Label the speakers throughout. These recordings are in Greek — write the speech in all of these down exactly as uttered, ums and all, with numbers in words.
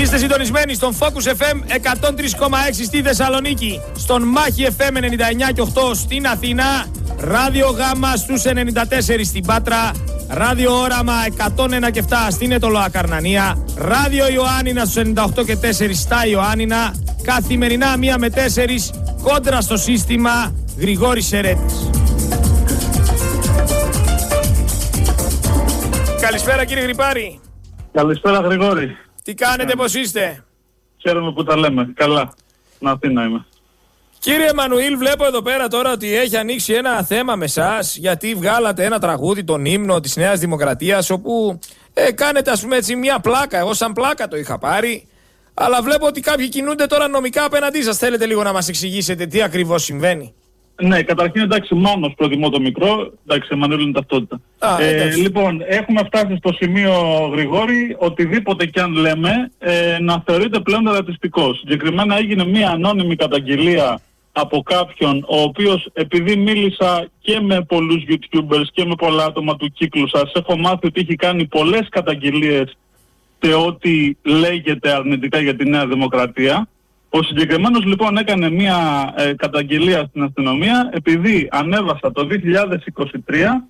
Speaker 1: Είστε συντονισμένοι στον Focus εφ εμ εκατόν τρία κόμμα έξι στη Θεσσαλονίκη, στον Μάχη εφ εμ ενενήντα εννιά κόμμα οκτώ στην Αθήνα, Ράδιο Γάμα στους ενενήντα τέσσερα στην Πάτρα, Ράδιο Όραμα εκατόν ένα κόμμα επτά στην Ετωλοά Καρνανία, Ράδιο Ιωάννινα στους ενενήντα οκτώ κόμμα τέσσερα στα Ιωάννινα, καθημερινά μία με τέσσερα κόντρα στο σύστημα. Γρηγόρης Σερέτης. Καλησπέρα κύριε Γρυπάρη.
Speaker 2: Καλησπέρα Γρηγόρη.
Speaker 1: Τι κάνετε, πώς είστε?
Speaker 2: Χαίρομαι που τα λέμε. Καλά. Να Αθήνα είμαι.
Speaker 1: Κύριε Εμμανουήλ, βλέπω εδώ πέρα τώρα ότι έχει ανοίξει ένα θέμα με εσάς, γιατί βγάλατε ένα τραγούδι, τον ύμνο της Νέας Δημοκρατίας, όπου ε, κάνετε ας πούμε έτσι μια πλάκα. Εγώ σαν πλάκα το είχα πάρει, αλλά βλέπω ότι κάποιοι κινούνται τώρα νομικά απέναντί σας. Θέλετε λίγο να μας εξηγήσετε τι ακριβώς συμβαίνει?
Speaker 2: Ναι, καταρχήν εντάξει, Μάνος προτιμώ το μικρό. Εντάξει, Εμμανουήλ είναι ταυτότητα.
Speaker 1: Α,
Speaker 2: ε, λοιπόν, έχουμε φτάσει στο σημείο, Γρηγόρη, οτιδήποτε κι αν λέμε, ε, να θεωρείται πλέον ρατσιστικό. Συγκεκριμένα έγινε μια ανώνυμη καταγγελία από κάποιον, ο οποίος, επειδή μίλησα και με πολλούς YouTubers και με πολλά άτομα του κύκλου σας, έχω μάθει ότι έχει κάνει πολλές καταγγελίες σε ό,τι λέγεται αρνητικά για τη Νέα Δημοκρατία. Ο συγκεκριμένος λοιπόν έκανε μια ε, καταγγελία στην αστυνομία επειδή ανέβασα το δύο χιλιάδες είκοσι τρία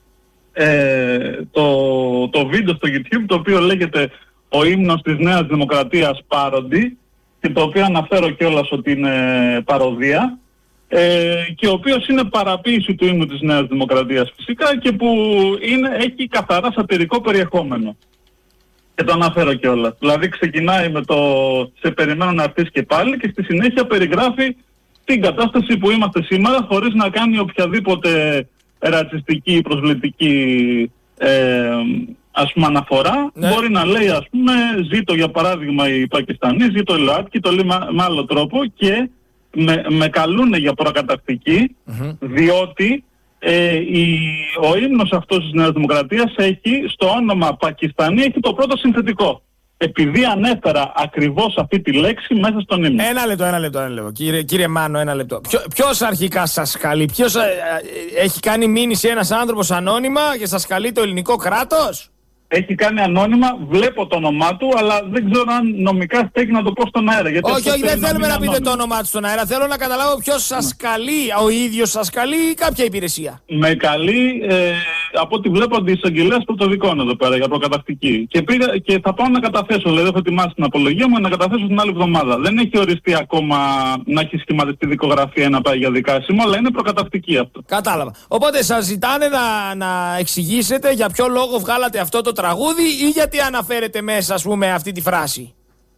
Speaker 2: ε, το, το βίντεο στο YouTube, το οποίο λέγεται «Ο ύμνος της Νέας Δημοκρατίας Πάροντι», και το οποίο αναφέρω κιόλας ότι είναι παροδία, ε, και ο οποίος είναι παραποίηση του ύμνου της Νέας Δημοκρατίας φυσικά, και που είναι, έχει καθαρά σατιρικό περιεχόμενο. Και το αναφέρω κιόλας. Δηλαδή ξεκινάει με το «Σε περιμένω να έρθεις και πάλι» και στη συνέχεια περιγράφει την κατάσταση που είμαστε σήμερα, χωρίς να κάνει οποιαδήποτε ρατσιστική ή προσβλητική ε, ας πούμε αναφορά. Ναι. Μπορεί να λέει ας πούμε «Ζήτω για παράδειγμα οι Πακιστανοί, ζήτω η ΛΟΑΤΚΙ», το λέει με, με άλλο τρόπο, και με, με καλούνε για προκαταρκτική, mm-hmm. διότι Ε, η, ο ύμνος αυτός της Νέας Δημοκρατίας έχει στο όνομα Πακιστανή, έχει το πρώτο συνθετικό. Επειδή ανέφερα ακριβώς αυτή τη λέξη μέσα στον ύμνο.
Speaker 1: Ένα λεπτό, ένα λεπτό, ένα λεπτό. Κύριε, κύριε Μάνο, ένα λεπτό. Ποιο, ποιος αρχικά σας καλεί? Ποιος ε, ε, έχει κάνει μήνυση ένας άνθρωπος ανώνυμα και σας καλεί το ελληνικό κράτος?
Speaker 2: Έχει κάνει ανώνυμα, βλέπω το όνομά του, αλλά δεν ξέρω αν νομικά στέκει να το πω στον αέρα. Γιατί
Speaker 1: όχι, όχι, δεν θέλουμε να, να πείτε
Speaker 2: ανώνυμο.
Speaker 1: Το όνομά του στον αέρα. Θέλω να καταλάβω ποιος σας καλεί. Ο ίδιος σας καλεί ή κάποια υπηρεσία?
Speaker 2: Με καλεί, ε, από ό,τι βλέπω, αντιεισαγγελέας πρωτοδικών εδώ πέρα για προκαταρκτική. Και, πήγα, και θα πάω να καταθέσω, δηλαδή έχω ετοιμάσει την απολογία μου να καταθέσω την άλλη εβδομάδα. Δεν έχει οριστεί ακόμα να έχει σχηματιστεί δικογραφία να πάει για δικάσιμο, αλλά είναι προκαταρκτική αυτό.
Speaker 1: Κατάλαβα. Οπότε σας ζητάνε να, να εξηγήσετε για ποιο λόγο βγάλατε αυτό το τραγούδι ή γιατί αναφέρετε μέσα, ας πούμε, αυτή τη φράση?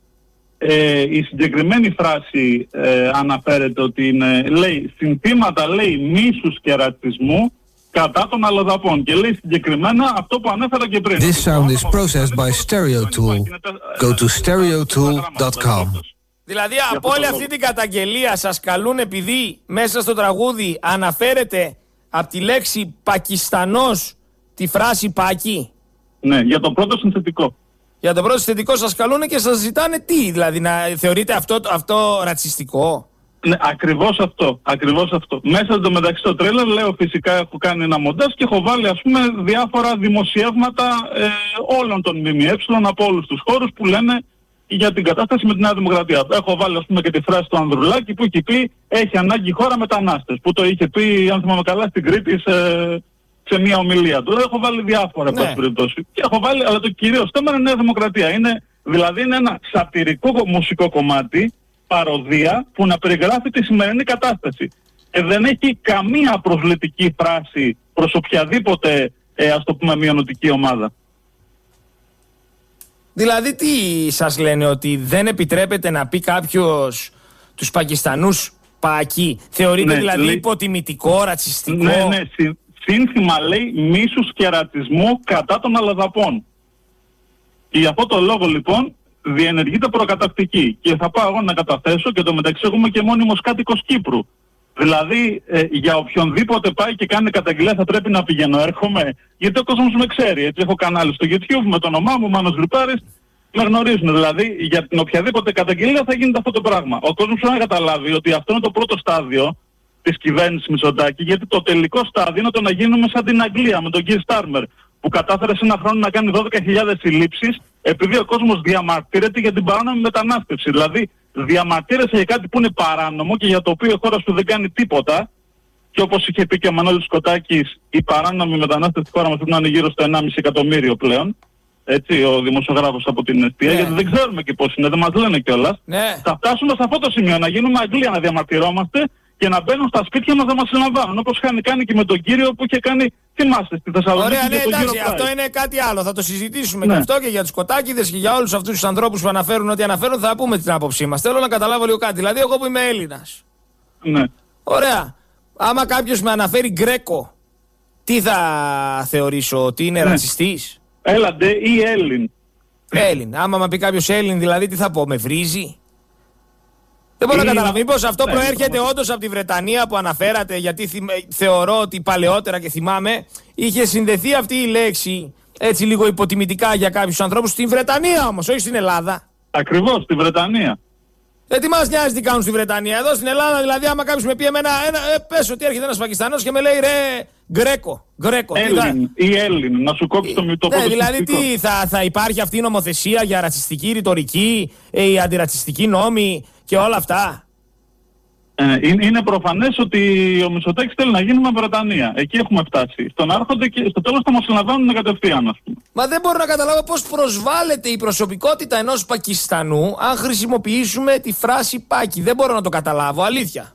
Speaker 2: Ε, η συγκεκριμένη φράση ε, αναφέρεται ότι είναι, λέει, συνθήματα, λέει, μίσους και ρατσισμού κατά των αλλοδαπών, και λέει συγκεκριμένα αυτό που ανέφερα και πριν.
Speaker 3: This sound is processed by StereoTool. Go to stereotool dot com.
Speaker 1: Δηλαδή από όλη αυτή την καταγγελία σας καλούν επειδή μέσα στο τραγούδι αναφέρεται από τη λέξη Πακιστανός τη φράση Πακί.
Speaker 2: Ναι, για το πρώτο συνθετικό.
Speaker 1: Για το πρώτο συνθετικό σας καλούν και σας ζητάνε τι? Δηλαδή να θεωρείτε αυτό, αυτό ρατσιστικό?
Speaker 2: Ναι, ακριβώς αυτό, ακριβώς αυτό. Μέσα στο μεταξύ στο τρέλερ λέω φυσικά έχω κάνει ένα μοντάζ και έχω βάλει ας πούμε διάφορα δημοσιεύματα ε, όλων των ΜΜΕ από όλους τους χώρους που λένε για την κατάσταση με τη Νέα Δημοκρατία. Έχω βάλει ας πούμε και τη φράση του Ανδρουλάκη που έχει πει «Έχει ανάγκη η χώρα μετανάστες», που το είχε πει, αν θυμάμαι καλά, στην Κρήτη σε, σε μια ομιλία του. Έχω βάλει διάφορα ναι. περιπτώσεις. Και έχω βάλει, αλλά το κυρίως θέμα είναι Νέα Δημοκρατία. Είναι, δηλαδή είναι ένα σατιρικό μουσικό κομμάτι, παροδία, που να περιγράφει τη σημερινή κατάσταση. Ε, δεν έχει καμία προσβλητική φράση προς οποιαδήποτε, ε, ας το πούμε, μειονοτική ομάδα.
Speaker 1: Δηλαδή τι σας λένε, ότι δεν επιτρέπεται να πει κάποιος τους Πακιστανούς Πακί? Θεωρείτε ναι, δηλαδή λέει, υποτιμητικό, ρατσιστικό?
Speaker 2: Ναι, ναι, συ, σύνθημα λέει μίσους και ρατσισμού κατά των αλλοδαπών. Και για αυτό το λόγο λοιπόν διενεργείται προκαταρκτική. Και θα πάω εγώ να καταθέσω, και το μεταξύ έχουμε και μόνιμος κάτοικος Κύπρου. Δηλαδή ε, για οποιονδήποτε πάει και κάνει καταγγελία θα πρέπει να πηγαίνω, έρχομαι, γιατί ο κόσμος με ξέρει. Έτσι έχω κανάλι στο YouTube με το όνομά μου, Μάνος Γρυπάρης, με γνωρίζουν. Δηλαδή για την οποιαδήποτε καταγγελία θα γίνεται αυτό το πράγμα. Ο κόσμος πρέπει να καταλάβει ότι αυτό είναι το πρώτο στάδιο της κυβέρνησης Μητσοτάκη, γιατί το τελικό στάδιο είναι το να γίνουμε σαν την Αγγλία με τον Keir Starmer, που κατάφερε σε ένα χρόνο να κάνει δώδεκα χιλιάδες συλλήψεις επειδή ο κόσμος διαμαρτύρεται για την παράνομη μετανάστευση. Δηλαδή διαμαρτύρεσαι για κάτι που είναι παράνομο και για το οποίο η χώρα σου δεν κάνει τίποτα. Και όπως είχε πει και ο Μανώλης Κοτάκης, η παράνομη μετανάστευση στη χώρα μας πρέπει να είναι γύρω στο ενάμιση εκατομμύριο πλέον. Έτσι, ο δημοσιογράφος από την Εστία, ναι. Γιατί δεν ξέρουμε και πώς είναι, δεν μας λένε κιόλας.
Speaker 1: Ναι.
Speaker 2: Θα φτάσουμε σε αυτό το σημείο, να γίνουμε Αγγλία, να διαμαρτυρόμαστε και να μπαίνουν στα σπίτια μας να μας συλλαμβάνουν. Όπως είχαν κάνει και με τον κύριο που είχε κάνει, θυμάστε, στη Θεσσαλονίκη.
Speaker 1: Ωραία, ναι,
Speaker 2: το
Speaker 1: εντάξει, αυτό είναι κάτι άλλο. Θα το συζητήσουμε
Speaker 2: ναι.
Speaker 1: και αυτό και για τους Κοτάκηδες και για όλους αυτούς τους ανθρώπους που αναφέρουν ό,τι αναφέρουν. Θα πούμε την άποψή μας. Θέλω να καταλάβω λίγο κάτι. Δηλαδή, εγώ που είμαι Έλληνας.
Speaker 2: Ναι.
Speaker 1: Ωραία. Άμα κάποιος με αναφέρει Γκρέκο, τι θα θεωρήσω, ότι είναι ναι. ρατσιστής?
Speaker 2: Έλαντε ή Έλλην.
Speaker 1: Έλλην. Άμα με πει κάποιος Έλλην, δηλαδή τι θα πω, με βρίζει? Δεν μπορώ ή... να καταλάβω. Μήπως αυτό ναι, προέρχεται ναι. όντως από τη Βρετανία που αναφέρατε, γιατί θυμ... θεωρώ ότι παλαιότερα και θυμάμαι, είχε συνδεθεί αυτή η λέξη έτσι λίγο υποτιμητικά για κάποιους ανθρώπους στην Βρετανία όμως, όχι στην Ελλάδα.
Speaker 2: Ακριβώς, στη Βρετανία.
Speaker 1: Ε, τι μας νοιάζει τι κάνουν στη Βρετανία? Εδώ στην Ελλάδα, δηλαδή, άμα κάποιος με πει εμένα, ένα, ε, πες ότι έρχεται ένας Πακιστανός και με λέει ρε Γκρέκο. Γκρέκο.
Speaker 2: Έλλην ή Έλλην, να σου κόψει το μυαλό.
Speaker 1: Ναι, δηλαδή, τι, θα, θα υπάρχει αυτή η νομοθεσία για ρατσιστική ρητορική, η αντιρατσιστική νόμη και όλα αυτά?
Speaker 2: Ε, είναι, είναι προφανές ότι ο Μητσοτάκης θέλει να γίνουμε Βρετανία. Εκεί έχουμε φτάσει. Στον άρχονται και στο τέλος θα μας συλλαμβάνουν κατευθείαν, ας πούμε.
Speaker 1: Μα δεν μπορώ να καταλάβω πώς προσβάλλεται η προσωπικότητα ενός Πακιστανού αν χρησιμοποιήσουμε τη φράση Πάκη. Δεν μπορώ να το καταλάβω, αλήθεια.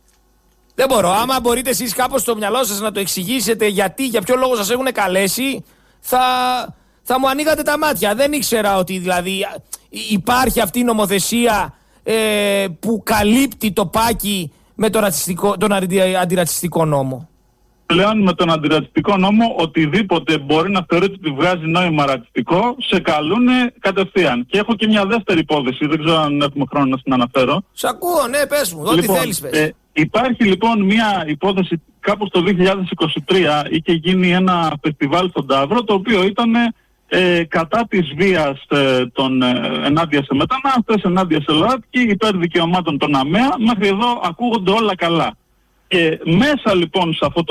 Speaker 1: Δεν μπορώ. Άμα μπορείτε εσείς κάπως στο μυαλό σας να το εξηγήσετε γιατί, για ποιο λόγο σας έχουν καλέσει, θα, θα μου ανοίγατε τα μάτια. Δεν ήξερα ότι δηλαδή υπάρχει αυτή η νομοθεσία ε, που καλύπτει το Πάκη με το ρατσιστικό, τον αντιρατσιστικό νόμο.
Speaker 2: Πλέον με τον αντιρατσιστικό νόμο οτιδήποτε μπορεί να θεωρείται ότι βγάζει νόημα ρατσιστικό σε καλούνε κατευθείαν. Και έχω και μια δεύτερη υπόθεση, δεν ξέρω αν έχουμε χρόνο να την αναφέρω.
Speaker 1: Σ' ακούω, ναι, πες μου, ό,τι
Speaker 2: λοιπόν,
Speaker 1: θέλεις πες.
Speaker 2: Ε, υπάρχει λοιπόν μια υπόθεση, κάπου το δύο χιλιάδες είκοσι τρία είχε γίνει ένα φεστιβάλ στον Ταύρο, το οποίο ήταν ε, κατά της βίας ε, των, ε, ενάντια σε μετανάστες, ενάντια σε ΛΟΑΤΚΙ, υπέρ δικαιωμάτων των ΑΜΕΑ, μέχρι εδώ ακούγονται όλα καλά. Και μέσα λοιπόν σε αυτό, το,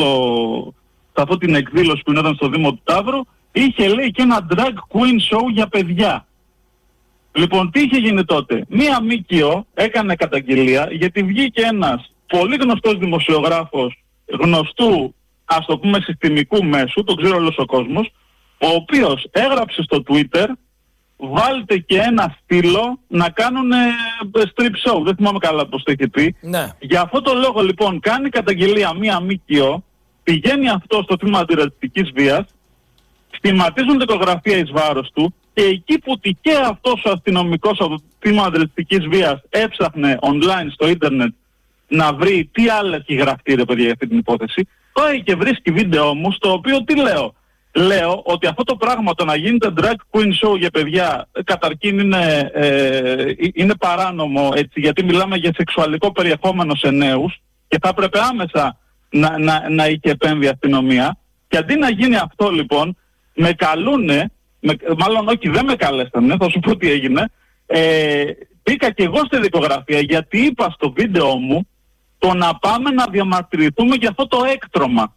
Speaker 2: σε αυτό την εκδήλωση που ήταν στο Δήμο του Ταύρου, είχε λέει και ένα drag queen show για παιδιά. Λοιπόν, τι είχε γίνει τότε? Μία ΜΚΟ έκανε καταγγελία γιατί βγήκε ένας πολύ γνωστός δημοσιογράφος γνωστού, ας το πούμε, συστημικού μέσου, τον ξέρει όλος ο κόσμος, ο οποίος έγραψε στο Twitter, βάλτε και ένα στήλο να κάνουν ε, strip show. Δεν θυμάμαι καλά πώς το είχε πει.
Speaker 1: Ναι. Για
Speaker 2: αυτό το λόγο λοιπόν κάνει καταγγελία μία ΜΚΟ, πηγαίνει αυτό στο τμήμα αντιρατσιστικής βίας, σχηματίζουν δικογραφία εις βάρος του και εκεί που τυχαία αυτός ο αστυνομικός από το τμήμα αντιρατσιστικής βίας έψαχνε online στο ίντερνετ να βρει τι άλλα έχει γραφτεί ρε παιδιά για αυτή την υπόθεση, πάει και βρίσκει βίντεο μου στο οποίο τι λέω? Λέω ότι αυτό το πράγμα το να γίνεται drag queen show για παιδιά καταρχήν είναι, ε, είναι παράνομο, έτσι, γιατί μιλάμε για σεξουαλικό περιεχόμενο σε νέους και θα έπρεπε άμεσα να, να, να είχε επέμβει η αστυνομία. Και αντί να γίνει αυτό λοιπόν, με καλούνε, με, μάλλον όχι δεν με καλέσανε, θα σου πω τι έγινε, ε, μπήκα και εγώ στη δικογραφία γιατί είπα στο βίντεο μου το να πάμε να διαμαρτυρηθούμε για αυτό το έκτρωμα.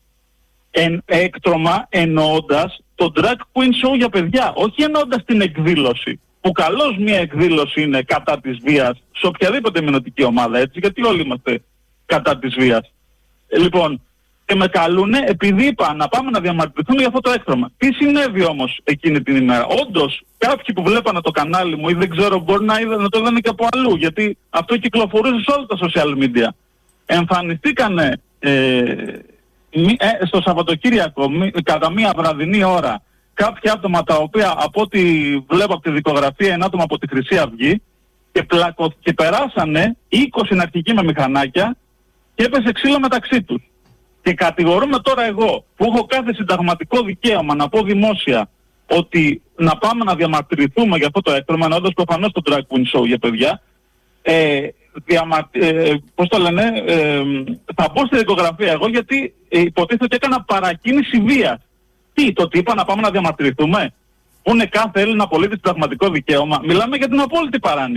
Speaker 2: Εν, έκτρωμα εννοώντας το drag queen show για παιδιά, όχι εννοώντας την εκδήλωση, που καλώς μια εκδήλωση είναι κατά της βίας σε οποιαδήποτε μηνωτική ομάδα, έτσι, γιατί όλοι είμαστε κατά της βίας. Ε, λοιπόν, και με καλούνε επειδή είπα να πάμε να διαμαρτυρηθούμε για αυτό το έκτρωμα. Τι συνέβη όμως εκείνη την ημέρα? Όντως κάποιοι που βλέπανε το κανάλι μου ή δεν ξέρω μπορεί να, είδα, να το είδανε και από αλλού, γιατί αυτό κυκλοφορούσε σε όλα τα social media. Εμφανιστήκανε ε, ε, στο Σαββατοκύριακο κατά μία βραδινή ώρα κάποια άτομα τα οποία από ό,τι βλέπω από τη δικογραφία είναι άτομα από τη Χρυσή Αυγή και, πλακω, και περάσανε είκοσι ναρκικοί με μηχανάκια και έπεσε ξύλο μεταξύ τους. Και κατηγορούμε τώρα εγώ που έχω κάθε συνταγματικό δικαίωμα να πω δημόσια ότι να πάμε να διαμαρτυρηθούμε για αυτό το έκτρωμα, εννοώντας προφανώς το drag queen show για παιδιά, ε, διαμα, ε, πώς το λένε, ε, θα μπω στη δικογραφία εγώ γιατί ε, υποτίθεται ότι έκανα παρακίνηση βίας. Τι, το τι είπα να πάμε να διαμαρτυρηθούμε? Που είναι κάθε Έλληνα πολίτη συνταγματικό δικαίωμα? Μιλάμε για την απόλυτη παράνοια.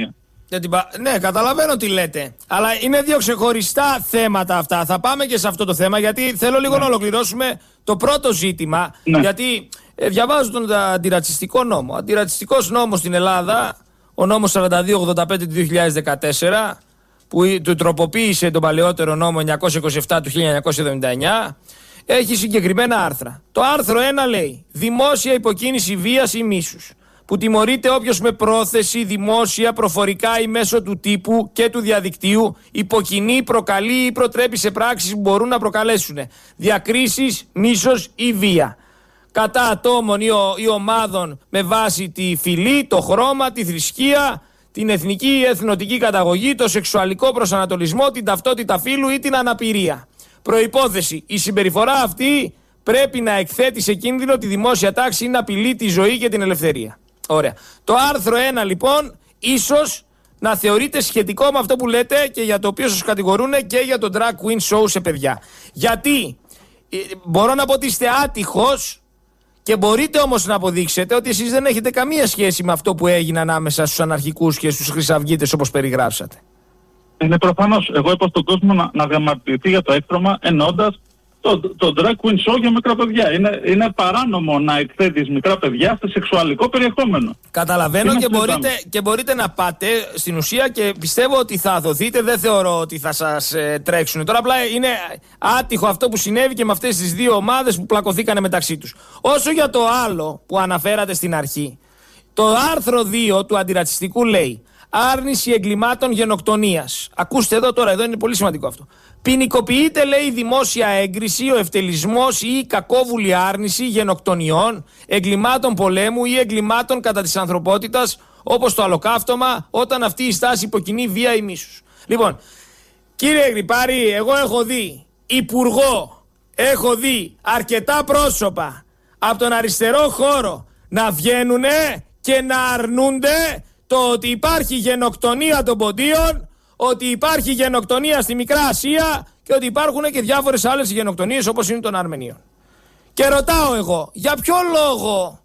Speaker 1: Για την πα... Ναι, καταλαβαίνω τι λέτε. Αλλά είναι δύο ξεχωριστά θέματα αυτά. Θα πάμε και σε αυτό το θέμα, γιατί θέλω λίγο ναι. να ολοκληρώσουμε το πρώτο ζήτημα. Ναι. Γιατί ε, διαβάζω τον αντιρατσιστικό νόμο. Ο αντιρατσιστικός νόμος στην Ελλάδα, ο νόμος σαράντα δύο ογδόντα πέντε του δύο χιλιάδες δεκατέσσερα, που του τροποποίησε τον παλαιότερο νόμο εννιακόσια είκοσι επτά του χίλια εννιακόσια εβδομήντα εννιά, έχει συγκεκριμένα άρθρα. Το άρθρο ένα λέει: δημόσια υποκίνηση βίας ή μίσους, που τιμωρείται όποιος με πρόθεση δημόσια, προφορικά ή μέσω του τύπου και του διαδικτύου υποκινεί, προκαλεί ή προτρέπει σε πράξεις που μπορούν να προκαλέσουν διακρίσεις, μίσος ή βία κατά ατόμων ή, ο, ή ομάδων με βάση τη φυλή, το χρώμα, τη θρησκεία, την εθνική ή εθνοτική καταγωγή, το σεξουαλικό προσανατολισμό, την ταυτότητα φύλου ή την αναπηρία. Προϋπόθεση: η συμπεριφορά αυτή πρέπει να εκθέτει σε κίνδυνο τη δημόσια τάξη ή να απειλεί τη ζωή και την ελευθερία. Ωραία. Το άρθρο ένα λοιπόν ίσως να θεωρείται σχετικό με αυτό που λέτε και για το οποίο σας κατηγορούν και για το drag queen show σε παιδιά. Γιατί ε, μπορώ να πω ότι είστε άτυχος και μπορείτε όμως να αποδείξετε ότι εσείς δεν έχετε καμία σχέση με αυτό που έγινε ανάμεσα στους αναρχικούς και στους χρυσαυγίτες όπως περιγράψατε.
Speaker 2: Είναι προφανώς. Εγώ είπα στον κόσμο να, να διαμαρτυρηθεί για το έκτρωμα εννοώντας το, το drag queen show για μικρά παιδιά. Είναι, είναι παράνομο να εκθέτεις μικρά παιδιά σε σεξουαλικό περιεχόμενο.
Speaker 1: Καταλαβαίνω και μπορείτε, και μπορείτε να πάτε στην ουσία και πιστεύω ότι θα δοθείτε. Δεν θεωρώ ότι θα σας ε, τρέξουν. Τώρα απλά είναι άτυχο αυτό που συνέβη και με αυτές τις δύο ομάδες που πλακωθήκανε μεταξύ τους. Όσο για το άλλο που αναφέρατε στην αρχή, το άρθρο δύο του αντιρατσιστικού λέει: άρνηση εγκλημάτων γενοκτονίας. Ακούστε εδώ τώρα, εδώ είναι πολύ σημαντικό αυτό. Ποινικοποιείται, λέει, δημόσια έγκριση, ο ευτελισμός ή η κακόβουλη άρνηση γενοκτονιών, εγκλημάτων πολέμου ή εγκλημάτων κατά της ανθρωπότητας, όπως το ολοκαύτωμα, όταν αυτή η στάση υποκινεί βία ή μίσους. Λοιπόν, κύριε Γρυπάρη, εγώ έχω δει υπουργό, έχω δει αρκετά πρόσωπα από τον αριστερό χώρο να βγαίνουνε και να αρνούνται το ότι υπάρχει γενοκτονία των ποντίων, ότι υπάρχει γενοκτονία στη Μικρά Ασία και ότι υπάρχουν και διάφορες άλλες γενοκτονίες όπως είναι των Αρμενίων. Και ρωτάω εγώ, για ποιο λόγο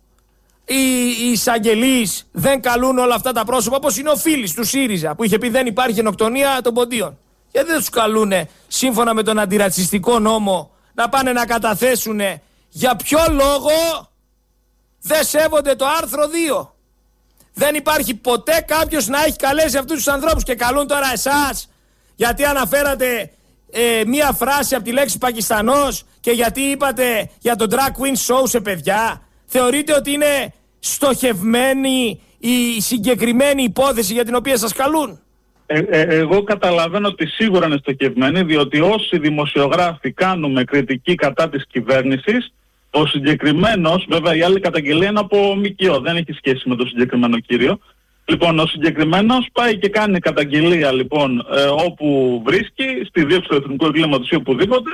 Speaker 1: οι, οι εισαγγελείς δεν καλούν όλα αυτά τα πρόσωπα, όπως είναι ο Φίλης του ΣΥΡΙΖΑ που είχε πει δεν υπάρχει γενοκτονία των ποντίων? Γιατί δεν τους καλούνε σύμφωνα με τον αντιρατσιστικό νόμο να πάνε να καταθέσουν για ποιο λόγο δεν σέβονται το άρθρο δύο? Δεν υπάρχει ποτέ κάποιος να έχει καλέσει αυτούς τους ανθρώπους και καλούν τώρα εσάς γιατί αναφέρατε ε, μία φράση από τη λέξη Πακιστανός και γιατί είπατε για το drag queen show σε παιδιά. Θεωρείτε ότι είναι στοχευμένη η συγκεκριμένη υπόθεση για την οποία σας καλούν?
Speaker 2: Ε, ε, εγώ καταλαβαίνω ότι σίγουρα είναι στοχευμένη, διότι όσοι δημοσιογράφοι κάνουμε κριτική κατά της κυβέρνησης, ο συγκεκριμένος, βέβαια η άλλη καταγγελία είναι από ΜΚΟ, δεν έχει σχέση με το συγκεκριμένο κύριο. Λοιπόν, ο συγκεκριμένος πάει και κάνει καταγγελία λοιπόν ε, όπου βρίσκει, στη δίωξη του εθνικού εγκλήματος ή οπουδήποτε,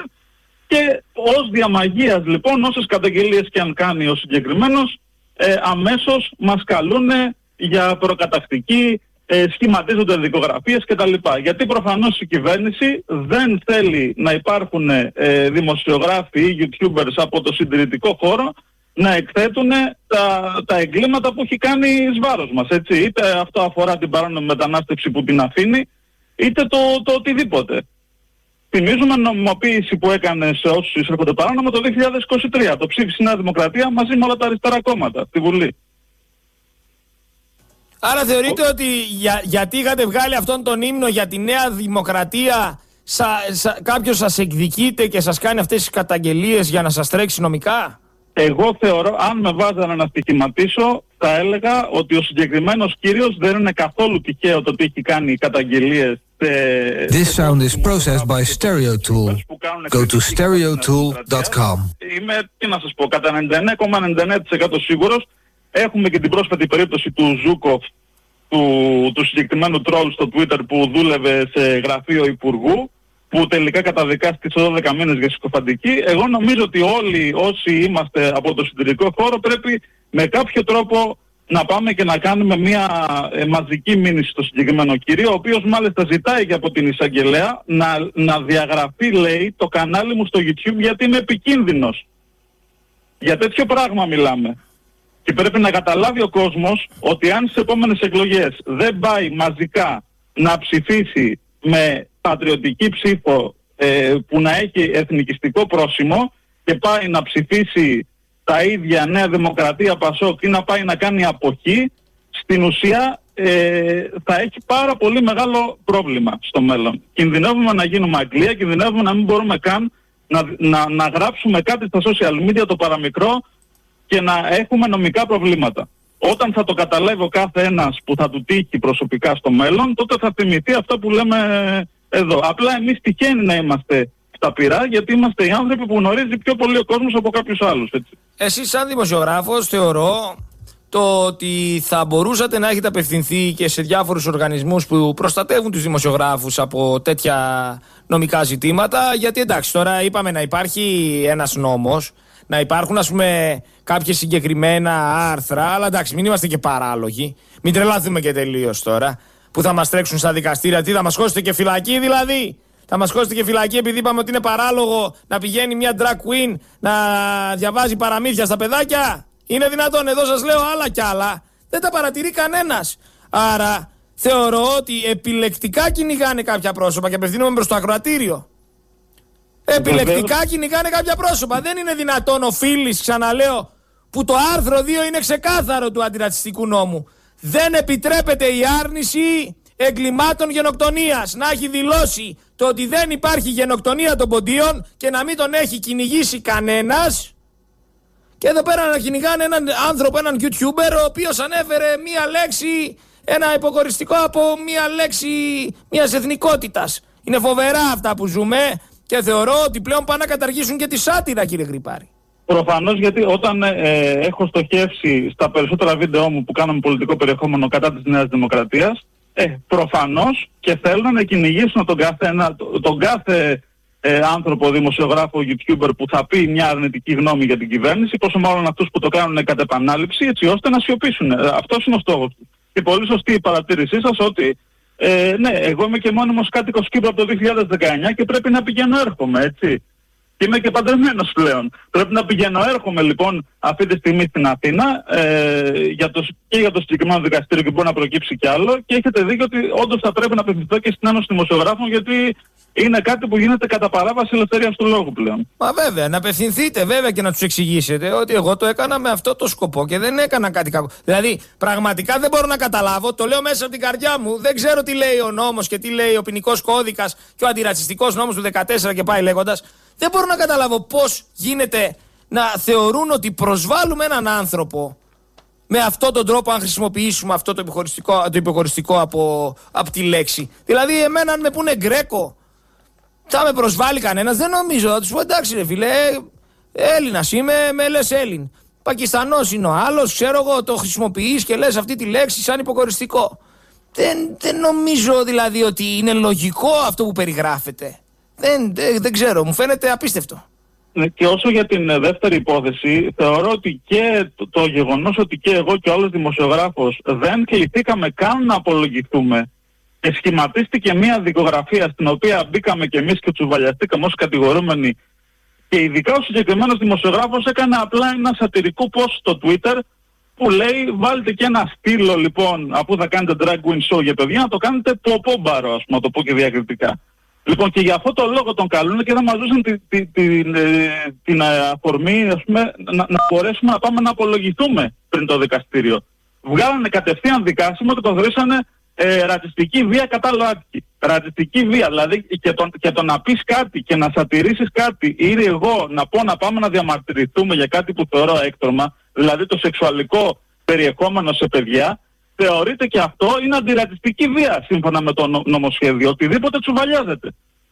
Speaker 2: και ως διαμαγείας λοιπόν όσες καταγγελίες και αν κάνει ο συγκεκριμένος, ε, αμέσως μας καλούν για προκατακτική, ε, σχηματίζονται δικογραφίες κτλ. Γιατί προφανώς η κυβέρνηση δεν θέλει να υπάρχουν ε, δημοσιογράφοι ή YouTubers από το συντηρητικό χώρο να εκθέτουν τα, τα εγκλήματα που έχει κάνει εις βάρος μας, έτσι. Είτε αυτό αφορά την παράνομη μετανάστευση που την αφήνει, είτε το, το οτιδήποτε. Θυμίζουμε νομιμοποίηση που έκανε σε όσους εισέρχονται παράνομα το δύο χιλιάδες είκοσι τρία. Το ψήφισε η Νέα Δημοκρατία μαζί με όλα τα αριστερά κόμματα στη Βουλή.
Speaker 1: Άρα θεωρείτε ότι για, γιατί είχατε βγάλει αυτόν τον ύμνο για τη Νέα Δημοκρατία, σα, σα, κάποιος σας εκδικείται και σας κάνει αυτές τις καταγγελίες για να σας τρέξει νομικά?
Speaker 2: Εγώ θεωρώ, αν με βάζανε να στοιχηματίσω, θα έλεγα ότι ο συγκεκριμένος κύριος δεν είναι καθόλου τυχαίο το ότι έχει κάνει καταγγελίες.
Speaker 3: This sound is processed by StereoTool. Go to stereo tool dot com.
Speaker 2: Είμαι, τι να σας πω, κατά ενενήντα εννέα κόμμα ενενήντα εννέα τοις εκατό σίγουρος. Έχουμε και την πρόσφατη περίπτωση του Ζούκοφ, του, του συγκεκριμένου τρόλ στο Twitter που δούλευε σε γραφείο υπουργού, που τελικά καταδικάστηκε σε δώδεκα μήνες για συκοφαντική. Εγώ νομίζω ότι όλοι όσοι είμαστε από το συντηρητικό χώρο πρέπει με κάποιο τρόπο να πάμε και να κάνουμε μια ε, μαζική μήνυση στο συγκεκριμένο κύριο, ο οποίος μάλιστα ζητάει και από την εισαγγελέα να, να διαγραφεί, λέει, το κανάλι μου στο YouTube γιατί είμαι επικίνδυνος. Για τέτοιο πράγμα μιλάμε. Και πρέπει να καταλάβει ο κόσμος ότι αν στις επόμενες εκλογές δεν πάει μαζικά να ψηφίσει με πατριωτική ψήφο ε, που να έχει εθνικιστικό πρόσημο και πάει να ψηφίσει τα ίδια Νέα Δημοκρατία, Πασόκ ή να πάει να κάνει αποχή, στην ουσία ε, θα έχει πάρα πολύ μεγάλο πρόβλημα στο μέλλον. Κινδυνεύουμε να γίνουμε Αγγλία, κινδυνεύουμε να μην μπορούμε καν να, να, να γράψουμε κάτι στα social media το παραμικρό και να έχουμε νομικά προβλήματα. Όταν θα το καταλάβει ο κάθε ένας που θα του τύχει προσωπικά στο μέλλον, τότε θα θυμηθεί αυτό που λέμε εδώ. Απλά εμείς τυχαίνει να είμαστε στα πυρά, γιατί είμαστε οι άνθρωποι που γνωρίζει πιο πολύ ο κόσμος από κάποιους άλλους. Έτσι.
Speaker 1: Εσείς σαν δημοσιογράφος θεωρώ το ότι θα μπορούσατε να έχετε απευθυνθεί και σε διάφορους οργανισμούς που προστατεύουν τους δημοσιογράφους από τέτοια νομικά ζητήματα, γιατί εντάξει, τώρα είπαμε να υπάρχει ένας νόμος, να υπάρχουν ας πούμε κάποια συγκεκριμένα άρθρα, αλλά εντάξει, μην είμαστε και παράλογοι, μην τρελάθουμε και τελείως τώρα, που θα μας τρέξουν στα δικαστήρια. Τι, θα μας χώσετε και φυλακή δηλαδή? Θα μας χώσετε και φυλακή επειδή είπαμε ότι είναι παράλογο να πηγαίνει μια drag queen να διαβάζει παραμύθια στα παιδάκια? Είναι δυνατόν? Εδώ σας λέω άλλα κι άλλα. Δεν τα παρατηρεί κανένας. Άρα θεωρώ ότι επιλεκτικά κυνηγάνε κάποια πρόσωπα και απευθύνομαι προς το ακροατήριο. Επιλεκτικά κυνηγάνε κάποια πρόσωπα. Δεν είναι δυνατόν ο Φίλης, ξαναλέω, που το άρθρο δύο είναι ξεκάθαρο του αντιρατσιστικού νόμου. Δεν επιτρέπεται η άρνηση εγκλημάτων γενοκτονίας. Να έχει δηλώσει το ότι δεν υπάρχει γενοκτονία των ποντίων και να μην τον έχει κυνηγήσει κανένας. Και εδώ πέρα να κυνηγάνε έναν άνθρωπο, έναν YouTuber, ο οποίος ανέφερε μία λέξη, ένα υποκοριστικό από μία λέξη μιας εθνικότητας. Είναι φοβερά αυτά που ζούμε και θεωρώ ότι πλέον πάνε να καταργήσουν και τη σάτυρα, κύριε Γρυπάρη.
Speaker 2: Προφανώς, γιατί όταν ε, έχω στοχεύσει στα περισσότερα βίντεό μου που κάναμε πολιτικό περιεχόμενο κατά της Νέας Δημοκρατίας, ε, προφανώς και θέλουν να κυνηγήσουν τον κάθε, ένα, τον κάθε ε, άνθρωπο, δημοσιογράφο, YouTuber που θα πει μια αρνητική γνώμη για την κυβέρνηση, πόσο μάλλον αυτούς που το κάνουν κατ' επανάληψη, έτσι ώστε να σιωπήσουν. Ε, αυτός είναι ο στόχος του. Και πολύ σωστή η παρατήρησή σας ότι ε, ναι, εγώ είμαι και μόνιμος κάτοικος Κύπρου από το δύο χιλιάδες δεκαεννιά και πρέπει να πηγαίνω έρχομαι, έτσι. Και είμαι και παντρεμένος πλέον. Πρέπει να πηγαίνω έρχομαι λοιπόν αυτή τη στιγμή στην Αθήνα ε, για το, και για το συγκεκριμένο δικαστήριο και μπορεί να προκύψει κι άλλο. Και έχετε δίκιο ότι όντως θα πρέπει να απευθυνθώ και στην Ένωση Δημοσιογράφων, γιατί είναι κάτι που γίνεται κατά παράβαση ελευθερίας του λόγου πλέον.
Speaker 1: Μα βέβαια, να απευθυνθείτε βέβαια και να τους εξηγήσετε ότι εγώ το έκανα με αυτό το σκοπό και δεν έκανα κάτι κακό. Δηλαδή, πραγματικά δεν μπορώ να καταλάβω, το λέω μέσα από την καρδιά μου, δεν ξέρω τι λέει ο νόμος και τι λέει ο ποινικός κώδικας και ο αντιρατσιστικός νόμος του δεκατέσσερα και πάει λέγοντας. Δεν μπορώ να καταλάβω πώς γίνεται να θεωρούν ότι προσβάλλουμε έναν άνθρωπο με αυτόν τον τρόπο, αν χρησιμοποιήσουμε αυτό το υποχωριστικό, το υποχωριστικό από, από τη λέξη. Δηλαδή, εμένα αν με πούνε Γκρέκο, θα με προσβάλλει κανένας? Δεν νομίζω. Θα τους πω εντάξει ρε φίλε, Έλληνας είμαι, με λες Έλλην. Πακιστανός είναι ο άλλος, ξέρω εγώ, το χρησιμοποιείς και λες αυτή τη λέξη σαν υποκοριστικό. Δεν, δεν νομίζω δηλαδή ότι είναι λογικό αυτό που περιγράφεται. Δεν, δεν, δεν ξέρω, μου φαίνεται απίστευτο.
Speaker 2: Και όσο για την δεύτερη υπόθεση, θεωρώ ότι και το, το γεγονός ότι και εγώ και όλος δημοσιογράφος δεν κληθήκαμε καν να απολογηθούμε και σχηματίστηκε μια δικογραφία στην οποία μπήκαμε κι εμείς και τσουβαλιαστήκαμε ως κατηγορούμενοι, και ειδικά ο συγκεκριμένος δημοσιογράφος έκανε απλά ένα σατυρικό post στο Twitter που λέει βάλτε και ένα στήλο λοιπόν, αφού θα κάνετε drag queen show για παιδιά, να το κάνετε ποπόμπαρο, ας πούμε, να το πω και διακριτικά. Λοιπόν, και για αυτό το λόγο τον καλούν και δεν μας δώσαν την, την, την, την αφορμή, ας πούμε, να, να μπορέσουμε να πάμε να απολογηθούμε πριν το δικαστήριο. Βγάλανε κατευθείαν δικάσιμο και τον θεωρήσανε ε, ρατσιστική βία κατά ΛΟΑΤΚΙ. Ρατσιστική βία, δηλαδή και το, και το να πεις κάτι και να σατηρήσεις κάτι, ή εγώ να πω να πάμε να διαμαρτυρηθούμε για κάτι που θεωρώ έκτρωμα, δηλαδή το σεξουαλικό περιεχόμενο σε παιδιά, θεωρείται και αυτό είναι αντιρατσιστική βία σύμφωνα με το νομοσχέδιο. Οτιδήποτε τσουβαλιάζεται.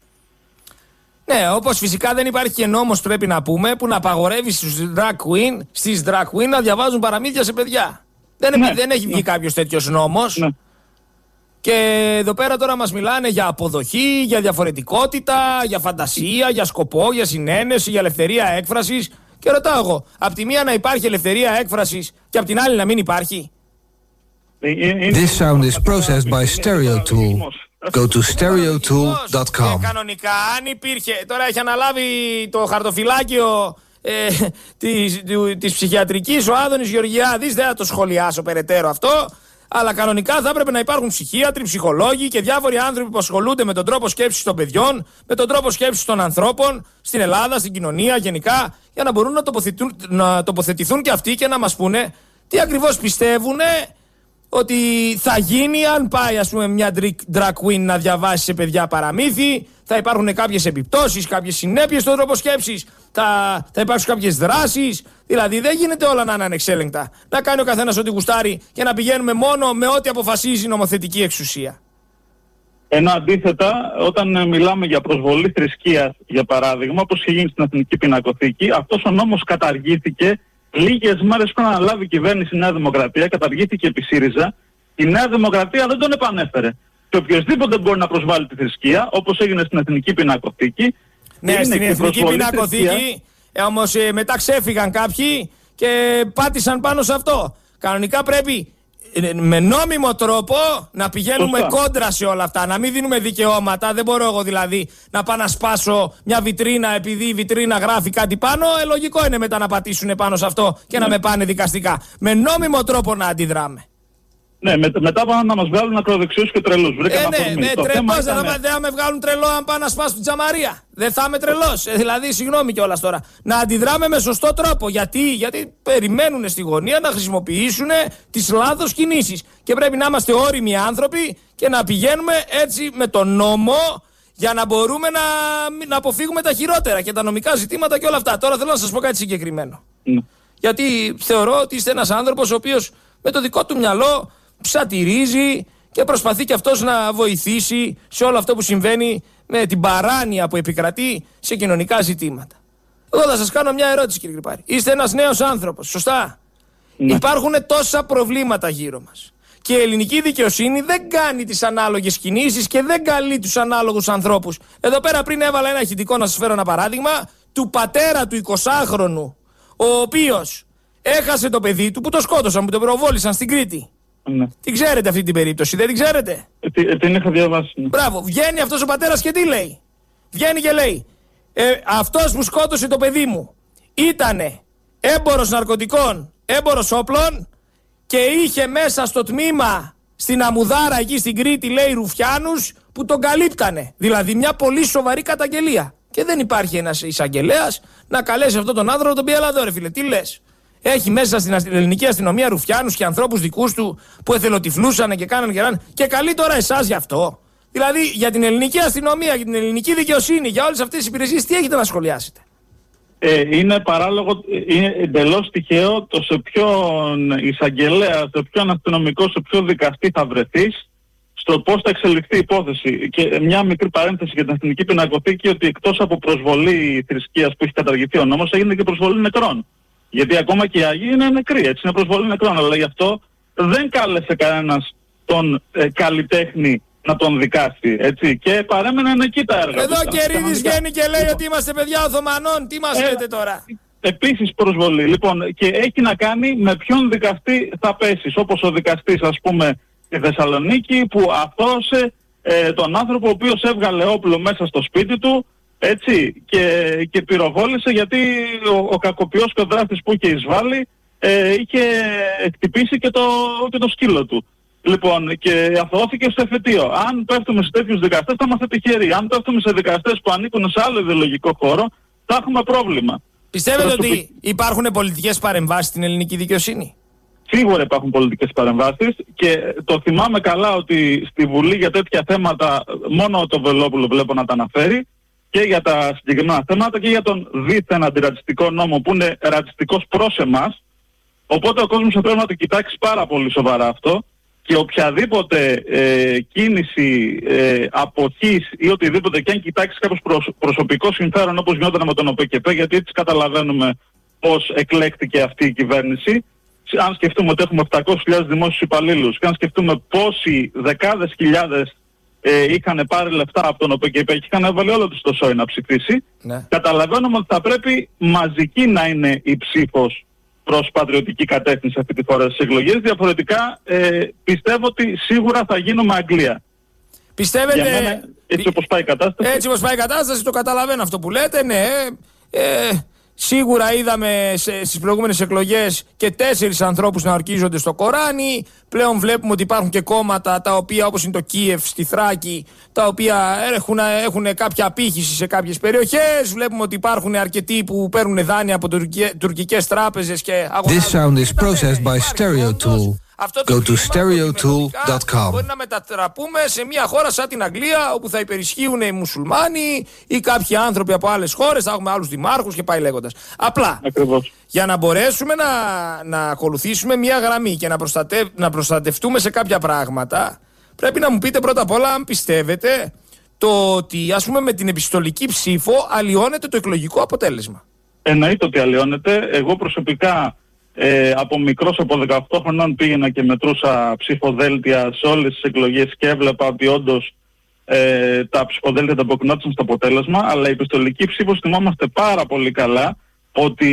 Speaker 1: Ναι, όπως φυσικά δεν υπάρχει και νόμος, πρέπει να πούμε, που να απαγορεύει στους drag queen, στις drag queen να διαβάζουν παραμύθια σε παιδιά. Δεν, ναι, δεν έχει βγει ναι. κάποιος τέτοιος νόμος. Ναι. Και εδώ πέρα τώρα μας μιλάνε για αποδοχή, για διαφορετικότητα, για φαντασία, για σκοπό, για συνένεση, για ελευθερία έκφρασης. Και ρωτάω εγώ, απ' τη μία να υπάρχει ελευθερία έκφρασης και απ' την άλλη να μην υπάρχει.
Speaker 3: This sound is processed by StereoTool. Go to stereotool dot com.
Speaker 1: Και κανονικά, αν υπήρχε, τώρα έχει αναλάβει το χαρτοφυλάκιο ε, της, της ψυχιατρικής, ο Άδωνης Γεωργιάδης, δεν θα το σχολιάσω περαιτέρω αυτό, αλλά κανονικά θα έπρεπε να υπάρχουν ψυχίατροι, ψυχολόγοι και διάφοροι άνθρωποι που ασχολούνται με τον τρόπο σκέψης των παιδιών, με τον τρόπο σκέψης των ανθρώπων στην Ελλάδα, στην κοινωνία γενικά, για να μπορούν να τοποθετηθούν, να τοποθετηθούν και αυτοί και να μας πούνε τι ακριβώς πιστεύουν ότι θα γίνει αν πάει, ας πούμε, μια drag queen να διαβάσει σε παιδιά παραμύθι. Θα υπάρχουν κάποιες επιπτώσεις, κάποιες συνέπειες στον τρόπο σκέψης, θα, θα υπάρξουν κάποιες δράσεις. Δηλαδή δεν γίνεται όλα να είναι ανεξέλεγκτα. Να κάνει ο καθένας ό,τι γουστάρει και να πηγαίνουμε μόνο με ό,τι αποφασίζει η νομοθετική εξουσία.
Speaker 2: Ενώ αντίθετα, όταν μιλάμε για προσβολή θρησκείας, για παράδειγμα, όπως είχε γίνει στην Εθνική Πινακοθήκη, αυτός ο νόμος καταργήθηκε λίγες μέρες πριν αναλάβει η κυβέρνηση η Νέα Δημοκρατία, καταργήθηκε επί ΣΥΡΙΖΑ. Η Νέα Δημοκρατία δεν τον επανέφερε. Και οποιοσδήποτε μπορεί να προσβάλλει τη θρησκεία, όπως έγινε στην Εθνική Πινακοθήκη.
Speaker 1: Ναι, στην Εθνική Πινακοθήκη, ε, όμως ε, μετά ξέφυγαν κάποιοι και πάτησαν πάνω σε αυτό. Κανονικά πρέπει ε, με νόμιμο τρόπο να πηγαίνουμε Σωστά. κόντρα σε όλα αυτά, να μην δίνουμε δικαιώματα. Δεν μπορώ εγώ δηλαδή να πάω να σπάσω μια βιτρίνα επειδή η βιτρίνα γράφει κάτι πάνω. Ε, λογικό είναι μετά να πατήσουν πάνω σε αυτό και ναι. να με πάνε δικαστικά. Με νόμιμο τρόπο να αντιδράμε.
Speaker 2: Ναι, με, μετά πάνε να μας βγάλουν ακροδεξιούς και τρελούς.
Speaker 1: Ε, ναι, ναι, τρελός, δεν θα, θα με βγάλουν τρελό αν πάνε να σπάσουν την τζαμαρία. Δεν θα είμαι τρελός. Ε, δηλαδή, συγγνώμη κιόλας τώρα. Να αντιδράμε με σωστό τρόπο. Γιατί, γιατί περιμένουν στη γωνία να χρησιμοποιήσουν τις λάθος κινήσεις. Και πρέπει να είμαστε όριμοι άνθρωποι και να πηγαίνουμε έτσι με τον νόμο για να μπορούμε να, να αποφύγουμε τα χειρότερα και τα νομικά ζητήματα και όλα αυτά. Τώρα θέλω να σας πω κάτι συγκεκριμένο. Mm. Γιατί θεωρώ ότι είστε ένας άνθρωπος ο οποίος με το δικό του μυαλό ψατηρίζει και προσπαθεί και αυτός να βοηθήσει σε όλο αυτό που συμβαίνει με την παράνοια που επικρατεί σε κοινωνικά ζητήματα. Εγώ θα σας κάνω μια ερώτηση, κύριε Κρυπάρη. Είστε ένας νέος άνθρωπος, σωστά? Ναι. Υπάρχουν τόσα προβλήματα γύρω μας. Και η ελληνική δικαιοσύνη δεν κάνει τις ανάλογες κινήσεις και δεν καλεί τους ανάλογους ανθρώπους. Εδώ πέρα πριν έβαλα ένα ηχητικό, να σας φέρω ένα παράδειγμα, του πατέρα του εικοσάχρονου, ο οποίος έχασε το παιδί του που το σκότωσαν, που το πυροβόλησαν στην Κρήτη. Ναι. Την ξέρετε αυτή την περίπτωση, δεν την ξέρετε?
Speaker 2: Ε, τι, ε, την είχα διαβάσει. Ναι.
Speaker 1: Μπράβο, βγαίνει αυτός ο πατέρας και τι λέει? Βγαίνει και λέει, ε, αυτός που σκότωσε το παιδί μου ήτανε έμπορος ναρκωτικών, έμπορος όπλων και είχε μέσα στο τμήμα στην Αμουδάρα εκεί στην Κρήτη, λέει, ρουφιάνους που τον καλύπτανε. Δηλαδή μια πολύ σοβαρή καταγγελία. Και δεν υπάρχει ένας εισαγγελέας να καλέσει αυτόν τον άνθρωπο, τον πει έλα εδώ ρε φίλε, τι λες? Έχει μέσα στην ελληνική αστυνομία ρουφιάνους και ανθρώπους δικούς του που εθελοτυφλούσανε και κάνανε και κάνανε. Και καλεί τώρα εσάς γι' αυτό. Δηλαδή για την ελληνική αστυνομία, για την ελληνική δικαιοσύνη, για όλες αυτές τις υπηρεσίες, τι έχετε να σχολιάσετε?
Speaker 2: Ε, είναι παράλογο, είναι εντελώς τυχαίο το σε ποιον εισαγγελέα, σε ποιον αστυνομικό, σε ποιον δικαστή θα βρεθείς, στο πώς θα εξελιχθεί η υπόθεση. Και μια μικρή παρένθεση για την Εθνική Πινακοθήκη, ότι εκτός από προσβολή θρησκείας που έχει καταργηθεί ο νόμος, έγινε και προσβολή νεκρών. Γιατί ακόμα και οι Άγιοι είναι νεκροί, έτσι, είναι προσβολή νεκρών. Αλλά γι' αυτό δεν κάλεσε κανένας τον ε, καλλιτέχνη να τον δικάσει, έτσι. Και παρέμεναν εκεί τα έργα.
Speaker 1: Εδώ και Ρίδης βγαίνει και λέει ότι είμαστε παιδιά Οθωμανών. Τι μας λέτε τώρα?
Speaker 2: Επίσης προσβολή. Λοιπόν, και έχει να κάνει με ποιον δικαστή θα πέσεις. Όπως ο δικαστής, ας πούμε, στη Θεσσαλονίκη, που αθώωσε ε, τον άνθρωπο ο οποίος έβγαλε όπλο μέσα στο σπίτι του, έτσι, και, και πυροβόλησε γιατί ο, ο κακοποιός και ο δράστης που είχε εισβάλει ε, είχε χτυπήσει και το, και το σκύλο του. Λοιπόν, και αθωώθηκε στο εφετείο. Αν πέφτουμε σε τέτοιους δικαστές θα είμαστε τυχεροί. Αν πέφτουμε σε δικαστές που ανήκουν σε άλλο ιδεολογικό χώρο, θα έχουμε πρόβλημα.
Speaker 1: Πιστεύετε Προσωπι... ότι υπάρχουν πολιτικές παρεμβάσεις στην ελληνική δικαιοσύνη?
Speaker 2: Σίγουρα υπάρχουν πολιτικές παρεμβάσεις και το θυμάμαι καλά ότι στη Βουλή για τέτοια θέματα μόνο το Βελόπουλο βλέπω να τα αναφέρει, και για τα συγκεκριμένα θέματα και για τον δίθεν αντιρατσιστικό νόμο που είναι ρατσιστικός προς εμάς. Οπότε ο κόσμος θα πρέπει να το κοιτάξει πάρα πολύ σοβαρά αυτό και οποιαδήποτε ε, κίνηση ε, αποχής ή οτιδήποτε, και αν κοιτάξει κάποιος προσ, προσωπικό συμφέρον όπως γινόταν με τον ΟΠΕΚΕΠΕ, γιατί έτσι καταλαβαίνουμε πώς εκλέκτηκε αυτή η κυβέρνηση. Αν σκεφτούμε ότι έχουμε επτακόσιες χιλιάδες δημόσιους υπαλλήλους και αν σκεφτούμε πόσοι δεκάδες χιλιάδες ε, είχαν πάρει λεφτά από τον ΟΠΕΚΕΠΕ και είχαν έβαλει όλο τους το σόι να ψηφίσει, ναι. Καταλαβαίνουμε ότι θα πρέπει μαζική να είναι η ψήφος προς πατριωτική κατεύθυνση αυτή τη φορά στις εκλογές. Διαφορετικά ε, πιστεύω ότι σίγουρα θα γίνουμε Αγγλία.
Speaker 1: Πιστεύετε...
Speaker 2: Για μένα, έτσι όπως πάει η κατάσταση.
Speaker 1: Έτσι όπως πάει η κατάσταση, το καταλαβαίνω αυτό που λέτε, ναι. Ε, Σίγουρα είδαμε στις προηγούμενες εκλογές και τέσσερις ανθρώπους να ορκίζονται στο Κοράνι. Πλέον βλέπουμε ότι υπάρχουν και κόμματα τα οποία, όπως είναι το Κίεφ στη Θράκη, τα οποία έχουν, έχουν κάποια απήχηση σε κάποιες περιοχές. Βλέπουμε ότι υπάρχουν αρκετοί που παίρνουν δάνεια από τουρκικές τράπεζες και αγοράζουν.
Speaker 3: This sound is processed by Stereo Tool. Go to stereo tool dot com.
Speaker 1: Μπορεί να μετατραπούμε σε μια χώρα σαν την Αγγλία, όπου θα υπερισχύουν οι μουσουλμάνοι ή κάποιοι άνθρωποι από άλλες χώρες, θα έχουμε άλλους δημάρχους και πάει λέγοντας. Απλά,
Speaker 2: ακριβώς,
Speaker 1: για να μπορέσουμε να, να ακολουθήσουμε μια γραμμή και να, προστατευ, να προστατευτούμε σε κάποια πράγματα, πρέπει να μου πείτε πρώτα απ' όλα αν πιστεύετε το ότι, ας πούμε, με την επιστολική ψήφο αλλοιώνεται το εκλογικό αποτέλεσμα.
Speaker 2: Εννοείται ότι αλλοιώνεται. Εγώ προσωπικά Ε, από μικρός, από δεκαοκτώ χρονών, πήγαινα και μετρούσα ψηφοδέλτια σε όλες τις εκλογές και έβλεπα ότι όντως ε, τα ψηφοδέλτια ανταποκρινόντουσαν στο αποτέλεσμα, αλλά η επιστολική ψήφος θυμόμαστε πάρα πολύ καλά ότι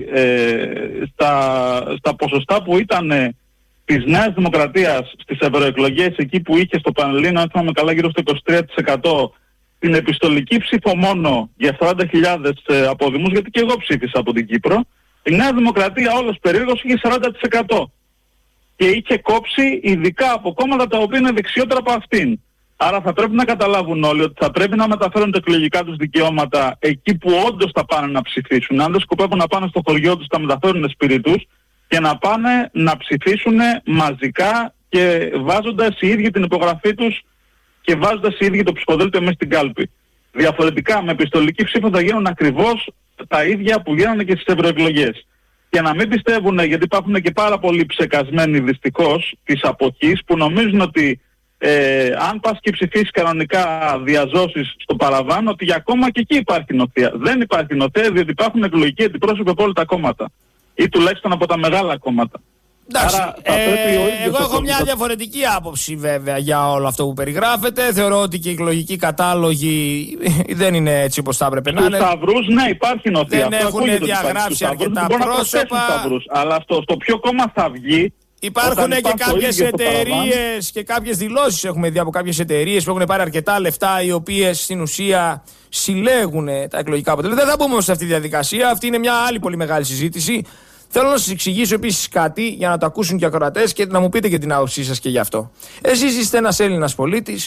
Speaker 2: ε, στα, στα ποσοστά που ήταν ε, της Νέας Δημοκρατίας στις ευρωεκλογές, εκεί που είχε στο Πανελλήνιο, αν θυμάμαι καλά, γύρω στο είκοσι τρία τοις εκατό, την επιστολική ψήφο μόνο για σαράντα χιλιάδες ε, αποδημούς, γιατί και εγώ ψήφισα από την Κύπρο. Η Νέα Δημοκρατία όλος περίεργος είχε σαράντα τοις εκατό και είχε κόψει ειδικά από κόμματα τα οποία είναι δεξιότερα από αυτήν. Άρα θα πρέπει να καταλάβουν όλοι ότι θα πρέπει να μεταφέρουν τα εκλογικά τους δικαιώματα εκεί που όντως θα πάνε να ψηφίσουν. Αν δεν σκοπεύουν να πάνε στο χωριό τους, θα μεταφέρουν σπίτι τους και να πάνε να ψηφίσουν μαζικά και βάζοντας οι ίδιοι την υπογραφή τους και βάζοντας οι ίδιοι το ψηφοδέλτιο μέσα στην κάλπη. Διαφορετικά με επιστολική ψήφο θα γίνουν ακριβώς τα ίδια που γίνανε και στις ευρωεκλογές. Και να μην πιστεύουν, γιατί υπάρχουν και πάρα πολλοί ψεκασμένοι δυστυχώς της αποχής, που νομίζουν ότι ε, αν πας και ψηφίσεις κανονικά διαζώσεις στο παραβάν, ότι ακόμα και εκεί υπάρχει νοθεία. Δεν υπάρχει νοθεία, διότι υπάρχουν εκλογικοί αντιπρόσωποι από όλα τα κόμματα. Ή τουλάχιστον από τα μεγάλα κόμματα.
Speaker 1: Εντάξει, Άρα, ε, εγώ έχω μια διαφορετική άποψη βέβαια για όλο αυτό που περιγράφεται. Θεωρώ ότι και οι εκλογικοί κατάλογοι δεν είναι έτσι όπως θα έπρεπε να είναι.
Speaker 2: Στους σταυρούς, ναι, υπάρχει νοθεία.
Speaker 1: Δεν έχουν διαγράψει αρκετά πρόσωπα.
Speaker 2: Σταυρούς, αλλά στο, στο ποιο κόμμα θα βγει.
Speaker 1: Υπάρχουν και κάποιες εταιρείες και κάποιες δηλώσεις έχουμε δει από κάποιες εταιρείες που έχουν πάρει αρκετά λεφτά, οι οποίες στην ουσία συλλέγουν τα εκλογικά αποτελέσματα. Δεν θα μπούμε σε αυτή τη διαδικασία. Αυτή είναι μια άλλη πολύ μεγάλη συζήτηση. Θέλω να σας εξηγήσω επίσης κάτι για να το ακούσουν και οι ακροατές και να μου πείτε και την άποψή σας και γι' αυτό. Εσείς είστε ένας Έλληνας πολίτης,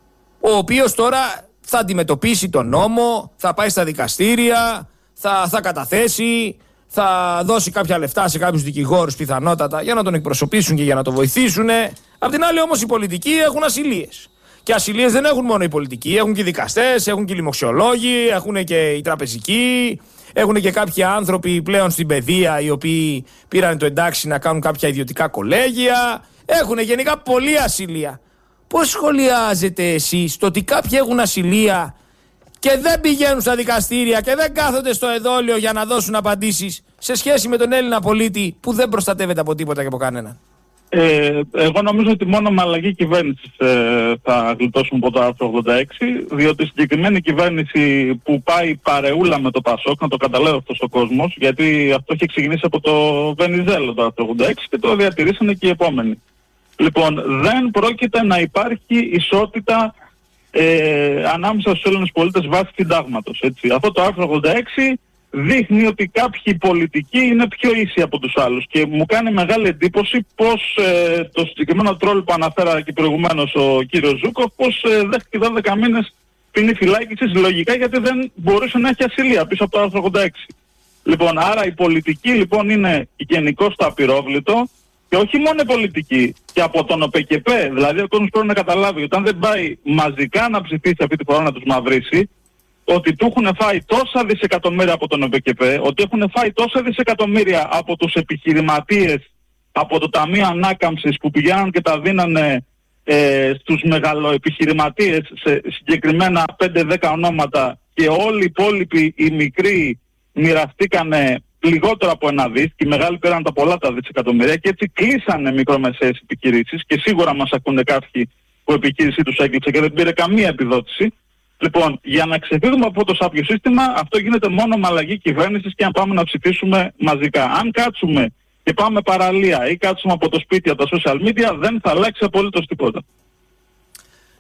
Speaker 1: ο οποίος τώρα θα αντιμετωπίσει τον νόμο, θα πάει στα δικαστήρια, θα, θα καταθέσει, θα δώσει κάποια λεφτά σε κάποιους δικηγόρους πιθανότατα για να τον εκπροσωπήσουν και για να τον βοηθήσουν. Απ' την άλλη όμως οι πολιτικοί έχουν ασυλίες. Και ασυλίες δεν έχουν μόνο οι πολιτικοί, έχουν και οι δικαστές, έχουν και οι λοιμοξιολόγοι, έχουν και οι τραπεζικοί. Έχουν και κάποιοι άνθρωποι πλέον στην παιδεία οι οποίοι πήραν το εντάξει να κάνουν κάποια ιδιωτικά κολέγια. Έχουν γενικά πολλή ασυλία. Πώς σχολιάζετε εσείς το ότι κάποιοι έχουν ασυλία και δεν πηγαίνουν στα δικαστήρια και δεν κάθονται στο εδόλιο για να δώσουν απαντήσεις σε σχέση με τον Έλληνα πολίτη που δεν προστατεύεται από τίποτα και από κανέναν?
Speaker 2: Ε, εγώ νομίζω ότι μόνο με αλλαγή κυβέρνησης ε, θα γλιτώσουμε από το άρθρο ογδόντα έξι, διότι η συγκεκριμένη κυβέρνηση που πάει παρεούλα με το Πασόκ, να το καταλάβει αυτός ο κόσμος, γιατί αυτό έχει ξεκινήσει από το Βενιζέλο το άρθρο ογδόντα έξι και το διατηρήσανε και οι επόμενοι. Λοιπόν, δεν πρόκειται να υπάρχει ισότητα ε, ανάμεσα στους Έλληνες πολίτες βάσει συντάγματος. Έτσι. Αυτό το άρθρο ογδόντα έξι δείχνει ότι κάποιοι πολιτικοί είναι πιο ίσοι από τους άλλους και μου κάνει μεγάλη εντύπωση πως ε, το συγκεκριμένο τρόλ που αναφέρα και προηγουμένως ο κύριος Ζούκοφ, πως ε, δέχτηκε δώδεκα μήνες ποινή φυλάκισης λογικά, γιατί δεν μπορούσε να έχει ασυλία πίσω από το άρθρο ογδόντα έξι. Λοιπόν, άρα η πολιτική λοιπόν είναι γενικώς το απειρόβλητο και όχι μόνο η πολιτική, και από τον ΟΠΕΚΕΠΕ. Δηλαδή ο κόσμος πρέπει να καταλάβει ότι αν δεν πάει μαζικά να ψηφίσει αυτή τη φορά να τους μαυρίσει, ότι του έχουν φάει τόσα δισεκατομμύρια από τον ΟΠΕΚΕΠΕ, ότι έχουν φάει τόσα δισεκατομμύρια από τους επιχειρηματίες, από το Ταμείο Ανάκαμψης που πηγαίναν και τα δίνανε ε, στους μεγαλοεπιχειρηματίες σε συγκεκριμένα πέντε δέκα ονόματα, και όλοι οι υπόλοιποι οι μικροί μοιραστήκανε λιγότερο από ένα δις και οι μεγάλοι πήραν τα πολλά τα δισεκατομμύρια και έτσι κλείσανε μικρομεσαίες επιχειρήσεις, και σίγουρα μας ακούνε κάποιοι που η επιχείρησή τους έκλεισε και δεν πήρε καμία επιδότηση. Λοιπόν, για να ξεφύγουμε από το σάπιο σύστημα, αυτό γίνεται μόνο με αλλαγή κυβέρνησης και αν πάμε να ψηφίσουμε μαζικά. Αν κάτσουμε και πάμε παραλία ή κάτσουμε από το σπίτι, από τα social media, δεν θα αλλάξει απολύτως τίποτα.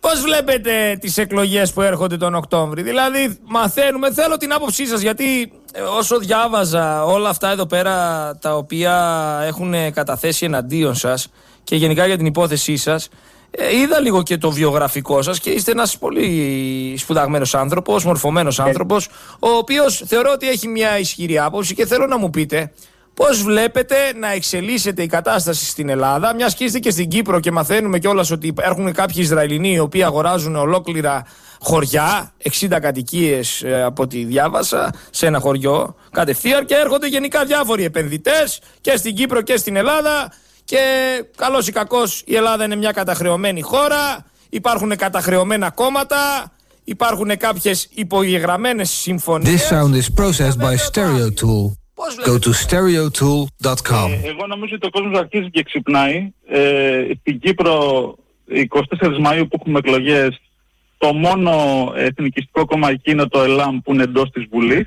Speaker 1: Πώς βλέπετε τις εκλογές που έρχονται τον Οκτώβρη? Δηλαδή μαθαίνουμε, θέλω την άποψή σας, γιατί όσο διάβαζα όλα αυτά εδώ πέρα τα οποία έχουν καταθέσει εναντίον σας και γενικά για την υπόθεσή σας, είδα λίγο και το βιογραφικό σας και είστε ένας πολύ σπουδαγμένος άνθρωπος, μορφωμένος άνθρωπος, ο οποίος θεωρώ ότι έχει μια ισχυρή άποψη και θέλω να μου πείτε πώς βλέπετε να εξελίσσεται η κατάσταση στην Ελλάδα, μιας και είστε και στην Κύπρο και μαθαίνουμε κιόλας ότι υπάρχουν κάποιοι Ισραηλινοί οι οποίοι αγοράζουν ολόκληρα χωριά, εξήντα κατοικίες από ό,τι διάβασα, σε ένα χωριό κατευθείαν, και έρχονται γενικά διάφοροι επενδυτές και στην Κύπρο και στην Ελλάδα. Και καλώς ή κακώς η Ελλάδα είναι μια καταχρεωμένη χώρα, υπάρχουν καταχρεωμένα κόμματα, υπάρχουν κάποιες υπογεγραμμένες συμφωνίες.
Speaker 3: This sound is processed by StereoTool. Go to stereotool dot com.
Speaker 2: Ε, εγώ νομίζω ότι ο κόσμος αρχίζει και ξυπνάει. Ε, στην Κύπρο, εικοστή τέταρτη Μαΐου που έχουμε εκλογές, το μόνο εθνικιστικό κόμμα εκεί είναι το ΕΛΑΜ που είναι εντός της Βουλής.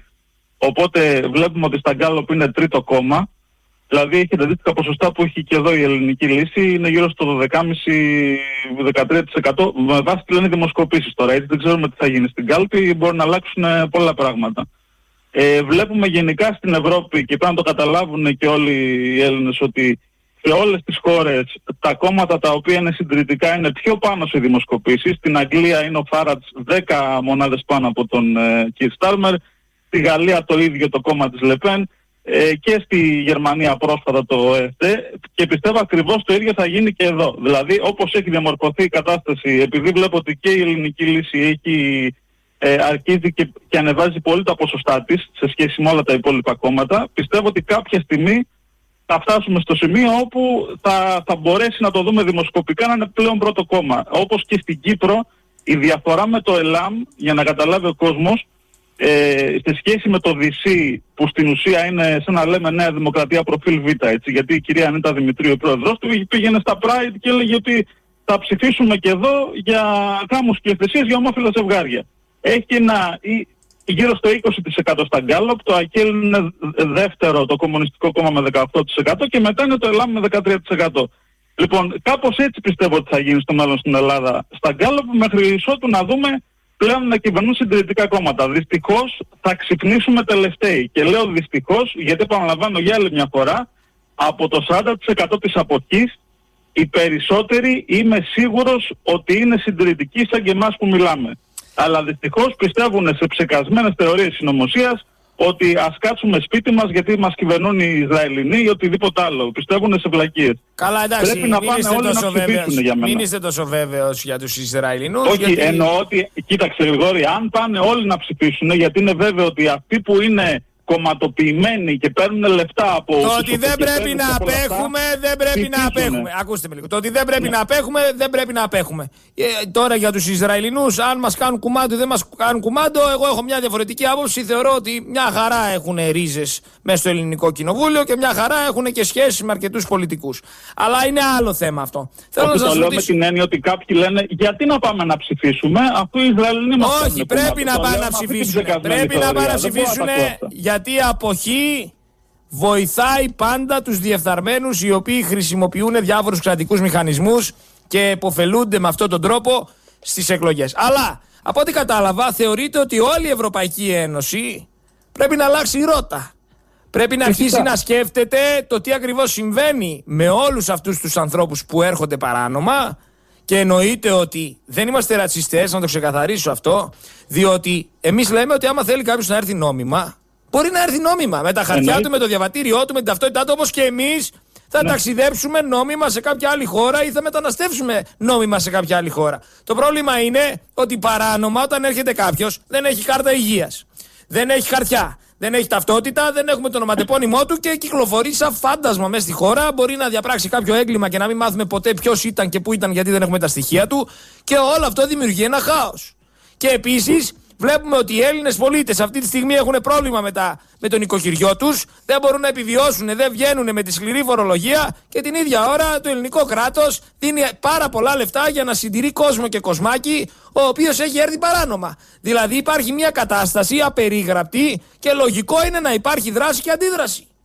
Speaker 2: Οπότε βλέπουμε ότι στα Γκάλοπ είναι τρίτο κόμμα. Δηλαδή έχει τα αντίστοιχα ποσοστά που έχει και εδώ η Ελληνική Λύση, είναι γύρω στο δώδεκα κόμμα πέντε με δεκατρία τοις εκατό με βάση τι λένε δημοσκοπήσεις τώρα. Έτσι δεν ξέρουμε τι θα γίνει στην κάλπη, μπορεί να αλλάξουν πολλά πράγματα. Ε, βλέπουμε γενικά στην Ευρώπη, και πρέπει να το καταλάβουν και όλοι οι Έλληνες, ότι σε όλες τις χώρες τα κόμματα τα οποία είναι συντηρητικά είναι πιο πάνω σε δημοσκοπήσεις. Στην Αγγλία είναι ο Φάρατς δέκα μονάδες πάνω από τον ε, Κιρ Στάρμερ, στη Γαλλία το ίδιο το κόμμα της Λεπέν, ε, και στη Γερμανία πρόσφατα το ΕΦΤ, και πιστεύω ακριβώς το ίδιο θα γίνει και εδώ. Δηλαδή όπως έχει διαμορφωθεί η κατάσταση, επειδή βλέπω ότι και η Ελληνική Λύση έχει... Ε, αρχίζει και, και ανεβάζει πολύ τα ποσοστά της σε σχέση με όλα τα υπόλοιπα κόμματα, πιστεύω ότι κάποια στιγμή θα φτάσουμε στο σημείο όπου θα, θα μπορέσει να το δούμε δημοσκοπικά να είναι πλέον πρώτο κόμμα. Όπως και στην Κύπρο, η διαφορά με το ΕΛΑΜ, για να καταλάβει ο κόσμος, ε, σε σχέση με το ΔΥΣΥ, που στην ουσία είναι σαν να λέμε Νέα Δημοκρατία προφίλ Β, έτσι, γιατί η κυρία Ανίτα Δημητρίου, η πρόεδρος του, πήγαινε στα Pride και έλεγε ότι θα ψηφίσουμε και εδώ για γάμους και ευθεσίες για ομόφυλα ζευγάρια. Έχει ένα γύρω στο είκοσι τοις εκατό στα Γκάλοπ, το ΑΚΕΛ είναι δεύτερο, το Κομμουνιστικό Κόμμα με δεκαοκτώ τοις εκατό, και μετά είναι το ΕΛΑΜ με δεκατρία τοις εκατό. Λοιπόν, κάπως έτσι πιστεύω ότι θα γίνει στο μέλλον στην Ελλάδα στα Γκάλοπ, μέχρι ότου να δούμε πλέον να κυβερνούν συντηρητικά κόμματα. Δυστυχώς θα ξυπνήσουμε τελευταίοι. Και λέω δυστυχώς, γιατί επαναλαμβάνω για άλλη μια φορά, από το σαράντα τοις εκατό της αποχής, οι περισσότεροι είμαι σίγουρος ότι είναι συντηρητικοί σαν και εμάς που μιλάμε. Αλλά δυστυχώς πιστεύουν σε ψεκασμένες θεωρίες συνωμοσίας ότι ας κάτσουμε σπίτι μας γιατί μας κυβερνούν οι Ισραηλινοί ή οτιδήποτε άλλο. Πιστεύουν σε βλακίες.
Speaker 1: Καλά, εντάξει,
Speaker 2: πρέπει να πάνε όλοι να ψηφίσουν για μένα.
Speaker 1: Μην είστε τόσο βέβαιος για τους Ισραηλινούς.
Speaker 2: Όχι,
Speaker 1: γιατί...
Speaker 2: εννοώ ότι, κοίταξε Γρηγόρη, αν πάνε όλοι να ψηφίσουν, γιατί είναι βέβαιο ότι αυτοί που είναι κομματοποιημένοι και παίρνουν λεφτά από...
Speaker 1: Το ότι δεν πρέπει να απέχουμε, δεν πρέπει να απέχουμε. Ακούστε με λίγο. Το ότι δεν πρέπει να απέχουμε, δεν πρέπει να απέχουμε. Ε, τώρα για τους Ισραηλινούς, αν μας κάνουν κουμάντο ή δεν μας κάνουν κουμάντο, εγώ έχω μια διαφορετική άποψη. Θεωρώ ότι μια χαρά έχουν ρίζες μέσα στο ελληνικό κοινοβούλιο και μια χαρά έχουν και σχέσεις με αρκετούς πολιτικούς. Αλλά είναι άλλο θέμα αυτό. Θέλω
Speaker 2: Όχι,
Speaker 1: να σας
Speaker 2: το λέω
Speaker 1: ρωτήσω...
Speaker 2: με την έννοια ότι κάποιοι λένε γιατί να πάμε να ψηφίσουμε, αφού οι Ισραηλινοί μας κάνουν.
Speaker 1: Όχι, πρέπει να πάνε να ψηφίσουν. Πρέπει να πάνε να ψηφίσουν. Γιατί η αποχή βοηθάει πάντα τους διεφθαρμένους, οι οποίοι χρησιμοποιούν διάφορους κρατικούς μηχανισμούς και υποφελούνται με αυτόν τον τρόπο στις εκλογές. Αλλά από ό,τι κατάλαβα, θεωρείται ότι όλη η Ευρωπαϊκή Ένωση πρέπει να αλλάξει ρότα. Πρέπει να αρχίσει να σκέφτεται το τι ακριβώς συμβαίνει με όλους αυτούς τους ανθρώπους που έρχονται παράνομα. Και εννοείται ότι δεν είμαστε ρατσιστές, να το ξεκαθαρίσω αυτό, διότι εμείς λέμε ότι άμα θέλει κάποιος να έρθει νόμιμα, μπορεί να έρθει νόμιμα με τα χαρτιά Εννοεί. του, με το διαβατήριό του, με την ταυτότητά του, όπως και εμείς θα ναι. ταξιδέψουμε νόμιμα σε κάποια άλλη χώρα ή θα μεταναστεύσουμε νόμιμα σε κάποια άλλη χώρα. Το πρόβλημα είναι ότι παράνομα όταν έρχεται κάποιος δεν έχει κάρτα υγείας, δεν έχει χαρτιά, δεν έχει ταυτότητα, δεν έχουμε το ονοματεπώνυμό του και κυκλοφορεί σαν φάντασμα μέσα στη χώρα. Μπορεί να διαπράξει κάποιο έγκλημα και να μην μάθουμε ποτέ ποιος ήταν και πού ήταν, γιατί δεν έχουμε τα στοιχεία του, και όλο αυτό δημιουργεί ένα χάος. Και επίσης βλέπουμε ότι οι Έλληνες πολίτες αυτή τη στιγμή έχουν πρόβλημα με, τα, με τον οικοκυριό τους, δεν μπορούν να επιβιώσουν, δεν βγαίνουν με τη σκληρή φορολογία, και την ίδια ώρα το ελληνικό κράτος δίνει πάρα πολλά λεφτά για να συντηρεί κόσμο και κοσμάκι, ο οποίος έχει έρθει παράνομα. Δηλαδή υπάρχει μια κατάσταση απερίγραπτη και λογικό είναι να υπάρχει δράση και αντίδραση.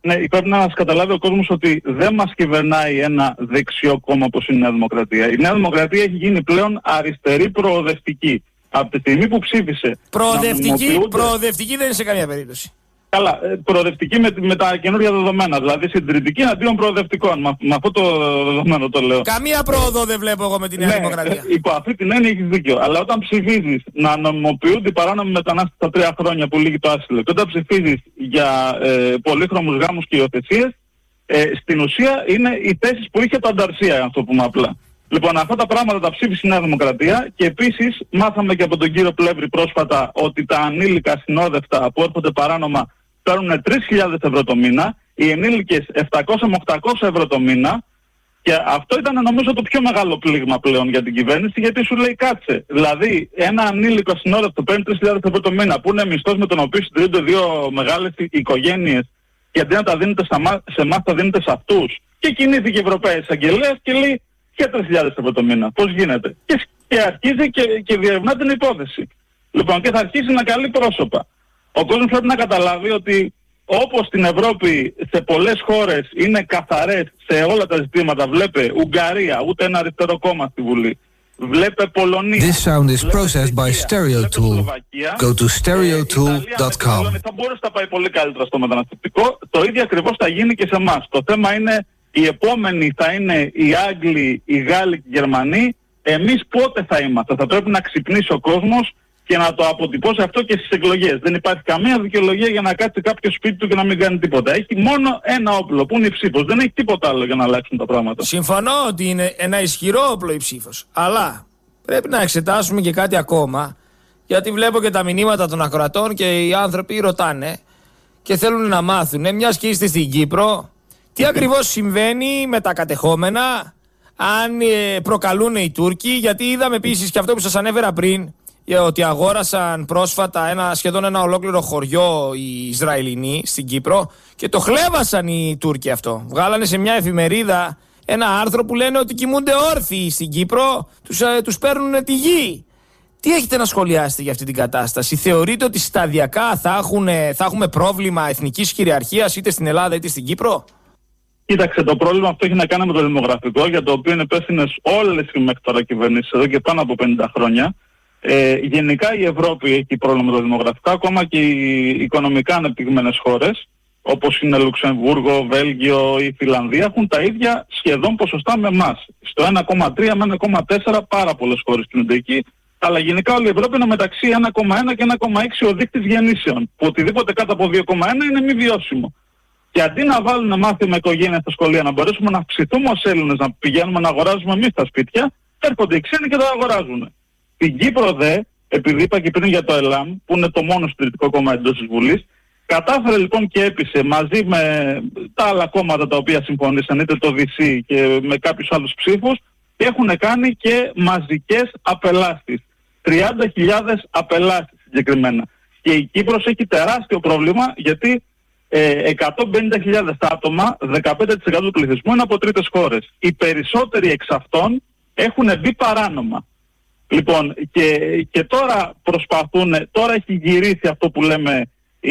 Speaker 2: Ναι, πρέπει να μας καταλάβει ο κόσμος ότι δεν μας κυβερνάει ένα δεξιό κόμμα όπως είναι η Νέα Δημοκρατία. Η Νέα Δημοκρατία έχει γίνει πλέον αριστερή προοδευτική. Από τη στιγμή που ψήφισε...
Speaker 1: Προοδευτική, προοδευτική δεν είναι σε καμία περίπτωση.
Speaker 2: Καλά, προοδευτική με, με τα καινούργια δεδομένα. Δηλαδή συντηρητική αντίον προοδευτικών. Με, με αυτό το δεδομένο το λέω.
Speaker 1: Καμία πρόοδο δεν βλέπω εγώ με τη Νέα
Speaker 2: ναι,
Speaker 1: Δημοκρατία.
Speaker 2: Υπό αυτή την έννοια έχεις δίκιο. Αλλά όταν ψηφίζεις να νομιμοποιούνται οι παράνομοι μετανάστες στα τρία χρόνια που λύγει το άσυλο, και όταν ψηφίζεις για ε, πολύχρωμους γάμους και υιοθεσίες, ε, στην ουσία είναι οι θέσεις που είχε το Ανταρσία, να το πούμε απλά. Λοιπόν, αυτά τα πράγματα τα ψήφισε η Νέα Δημοκρατία και επίσης μάθαμε και από τον κύριο Πλεύρη πρόσφατα ότι τα ανήλικα συνόδευτα που έρχονται παράνομα παίρνουν τρεις χιλιάδες ευρώ το μήνα, οι ενήλικες επτακόσια με οκτακόσια ευρώ το μήνα, και αυτό ήταν νομίζω το πιο μεγάλο πλήγμα πλέον για την κυβέρνηση, γιατί σου λέει κάτσε. Δηλαδή ένα ανήλικο συνόδευτο παίρνει τρεις χιλιάδες ευρώ το μήνα που είναι μισθός με τον οποίο συντηρούνται δύο μεγάλες οικογένειες, και αντί να τα δίνετε σε εμάς τα δίνετε σε αυτούς. Και κινήθηκε η Ευρωπαϊκή Εισαγγελέα και λέει και τρεις χιλιάδες ευρώ το μήνα. Πώς γίνεται? Και, και αρχίζει και, και διερευνά την υπόθεση. Λοιπόν, και θα αρχίσει να καλεί πρόσωπα. Ο κόσμος πρέπει να καταλάβει ότι όπως στην Ευρώπη σε πολλές χώρες είναι καθαρές σε όλα τα ζητήματα, βλέπε Ουγγαρία, ούτε ένα αριστερό κόμμα στη Βουλή, βλέπε Πολωνία.
Speaker 3: This sound is processed by StereoTool. Go to stereotool dot com.
Speaker 2: Θα μπορούσε να πάει πολύ καλύτερα στο μεταναστευτικό. Το ίδιο ακριβώς θα γίνει και σε εμάς. Το θέμα είναι οι επόμενοι θα είναι οι Άγγλοι, οι Γάλλοι και οι Γερμανοί. Εμείς πότε θα είμαστε? Θα πρέπει να ξυπνήσει ο κόσμος και να το αποτυπώσει αυτό και στις εκλογές. Δεν υπάρχει καμία δικαιολογία για να κάτσει κάποιο σπίτι του και να μην κάνει τίποτα. Έχει μόνο ένα όπλο που είναι η ψήφος. Δεν έχει τίποτα άλλο για να αλλάξουν τα πράγματα.
Speaker 1: Συμφωνώ ότι είναι ένα ισχυρό όπλο η ψήφος. Αλλά πρέπει να εξετάσουμε και κάτι ακόμα. Γιατί βλέπω και τα μηνύματα των ακροατών και οι άνθρωποι ρωτάνε και θέλουν να μάθουν, μιας και είστε στην Κύπρο, τι ακριβώς συμβαίνει με τα κατεχόμενα, αν ε, προκαλούν οι Τούρκοι. Γιατί είδαμε επίσης και αυτό που σας ανέφερα πριν, ότι αγόρασαν πρόσφατα ένα, σχεδόν ένα ολόκληρο χωριό οι Ισραηλινοί στην Κύπρο και το χλέβασαν οι Τούρκοι αυτό. Βγάλανε σε μια εφημερίδα ένα άρθρο που λένε ότι κοιμούνται όρθιοι στην Κύπρο, τους, ε, τους παίρνουν τη γη. Τι έχετε να σχολιάσετε για αυτή την κατάσταση? Θεωρείτε ότι σταδιακά θα, έχουν, θα έχουμε πρόβλημα εθνικής κυριαρχίας είτε στην Ελλάδα είτε στην Κύπρο?
Speaker 2: Κοίταξε, το πρόβλημα αυτό έχει να κάνει με το δημογραφικό, για το οποίο είναι υπεύθυνες όλες οι μέχρι τώρα κυβερνήσεις εδώ και πάνω από πενήντα χρόνια. Ε, γενικά η Ευρώπη έχει πρόβλημα με το δημογραφικό, ακόμα και οι οικονομικά ανεπτυγμένες χώρες, όπως είναι Λουξεμβούργο, Βέλγιο ή Φιλανδία, έχουν τα ίδια σχεδόν ποσοστά με εμάς. Στο ένα κόμμα τρία με ένα κόμμα τέσσερα πάρα πολλές χώρες κινούνται εκεί, αλλά γενικά όλη η Ευρώπη είναι μεταξύ ένα κόμμα ένα και ένα κόμμα έξι ο δείκτης γεννήσεων, που οτιδήποτε κάτω από δύο κόμμα ένα είναι μη βιώσιμο. Και αντί να βάλουν μάθημα οικογένεια στα σχολεία, να μπορέσουμε να αυξηθούμε ως Έλληνες, να πηγαίνουμε να αγοράζουμε εμείς τα σπίτια, έρχονται οι ξένοι και τα αγοράζουν. Στην Κύπρο δε, επειδή είπα και πριν για το ΕΛΑΜ, που είναι το μόνο συντηρητικό κόμμα εντός της Βουλής, κατάφερε λοιπόν και έπεισε μαζί με τα άλλα κόμματα τα οποία συμφωνήσαν, είτε το Δι Σι και με κάποιους άλλους ψήφους, έχουν κάνει και μαζικές απελάσεις. τριάντα χιλιάδες απελάσεις συγκεκριμένα. Και η Κύπρος έχει τεράστιο πρόβλημα, γιατί ε, εκατόν πενήντα χιλιάδες άτομα, δεκαπέντε τοις εκατό του πληθυσμού, είναι από τρίτες χώρες. Οι περισσότεροι εξ αυτών έχουν μπει παράνομα. Λοιπόν, και, και τώρα προσπαθούν, τώρα έχει γυρίσει αυτό που λέμε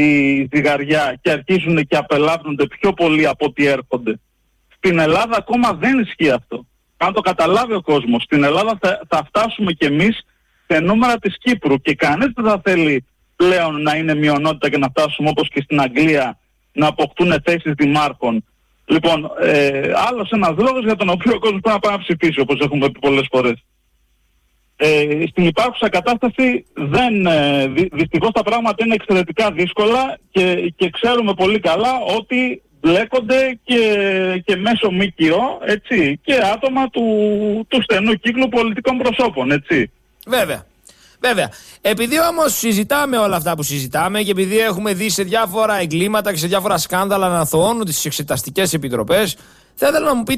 Speaker 2: η ζυγαριά και αρχίζουν και απελάβνονται πιο πολύ από ό,τι έρχονται. Στην Ελλάδα ακόμα δεν ισχύει αυτό. Αν το καταλάβει ο κόσμος, στην Ελλάδα θα, θα φτάσουμε κι εμείς σε νούμερα της Κύπρου και κανείς δεν θα θέλει πλέον να είναι μειονότητα και να φτάσουμε όπως και στην Αγγλία να αποκτούν θέσεις δημάρχων. Λοιπόν, ε, άλλος ένας λόγος για τον οποίο ο κόσμος πρέπει να πάει να ψηφίσει, όπως έχουμε πει πολλές φορές. Ε, στην υπάρχουσα κατάσταση δεν, ε, δυ, δυστυχώς τα πράγματα είναι εξαιρετικά δύσκολα και, και ξέρουμε πολύ καλά ότι μπλέκονται και, και μέσω ΜΚΟ, έτσι, και άτομα του, του στενού κύκλου πολιτικών προσώπων, έτσι.
Speaker 1: Βέβαια. Βέβαια. Επειδή όμως συζητάμε όλα αυτά που συζητάμε και επειδή έχουμε δει σε διάφορα εγκλήματα και σε διάφορα σκάνδαλα να αθωώνουν τις εξεταστικές επιτροπές, θα ήθελα να μου πείτε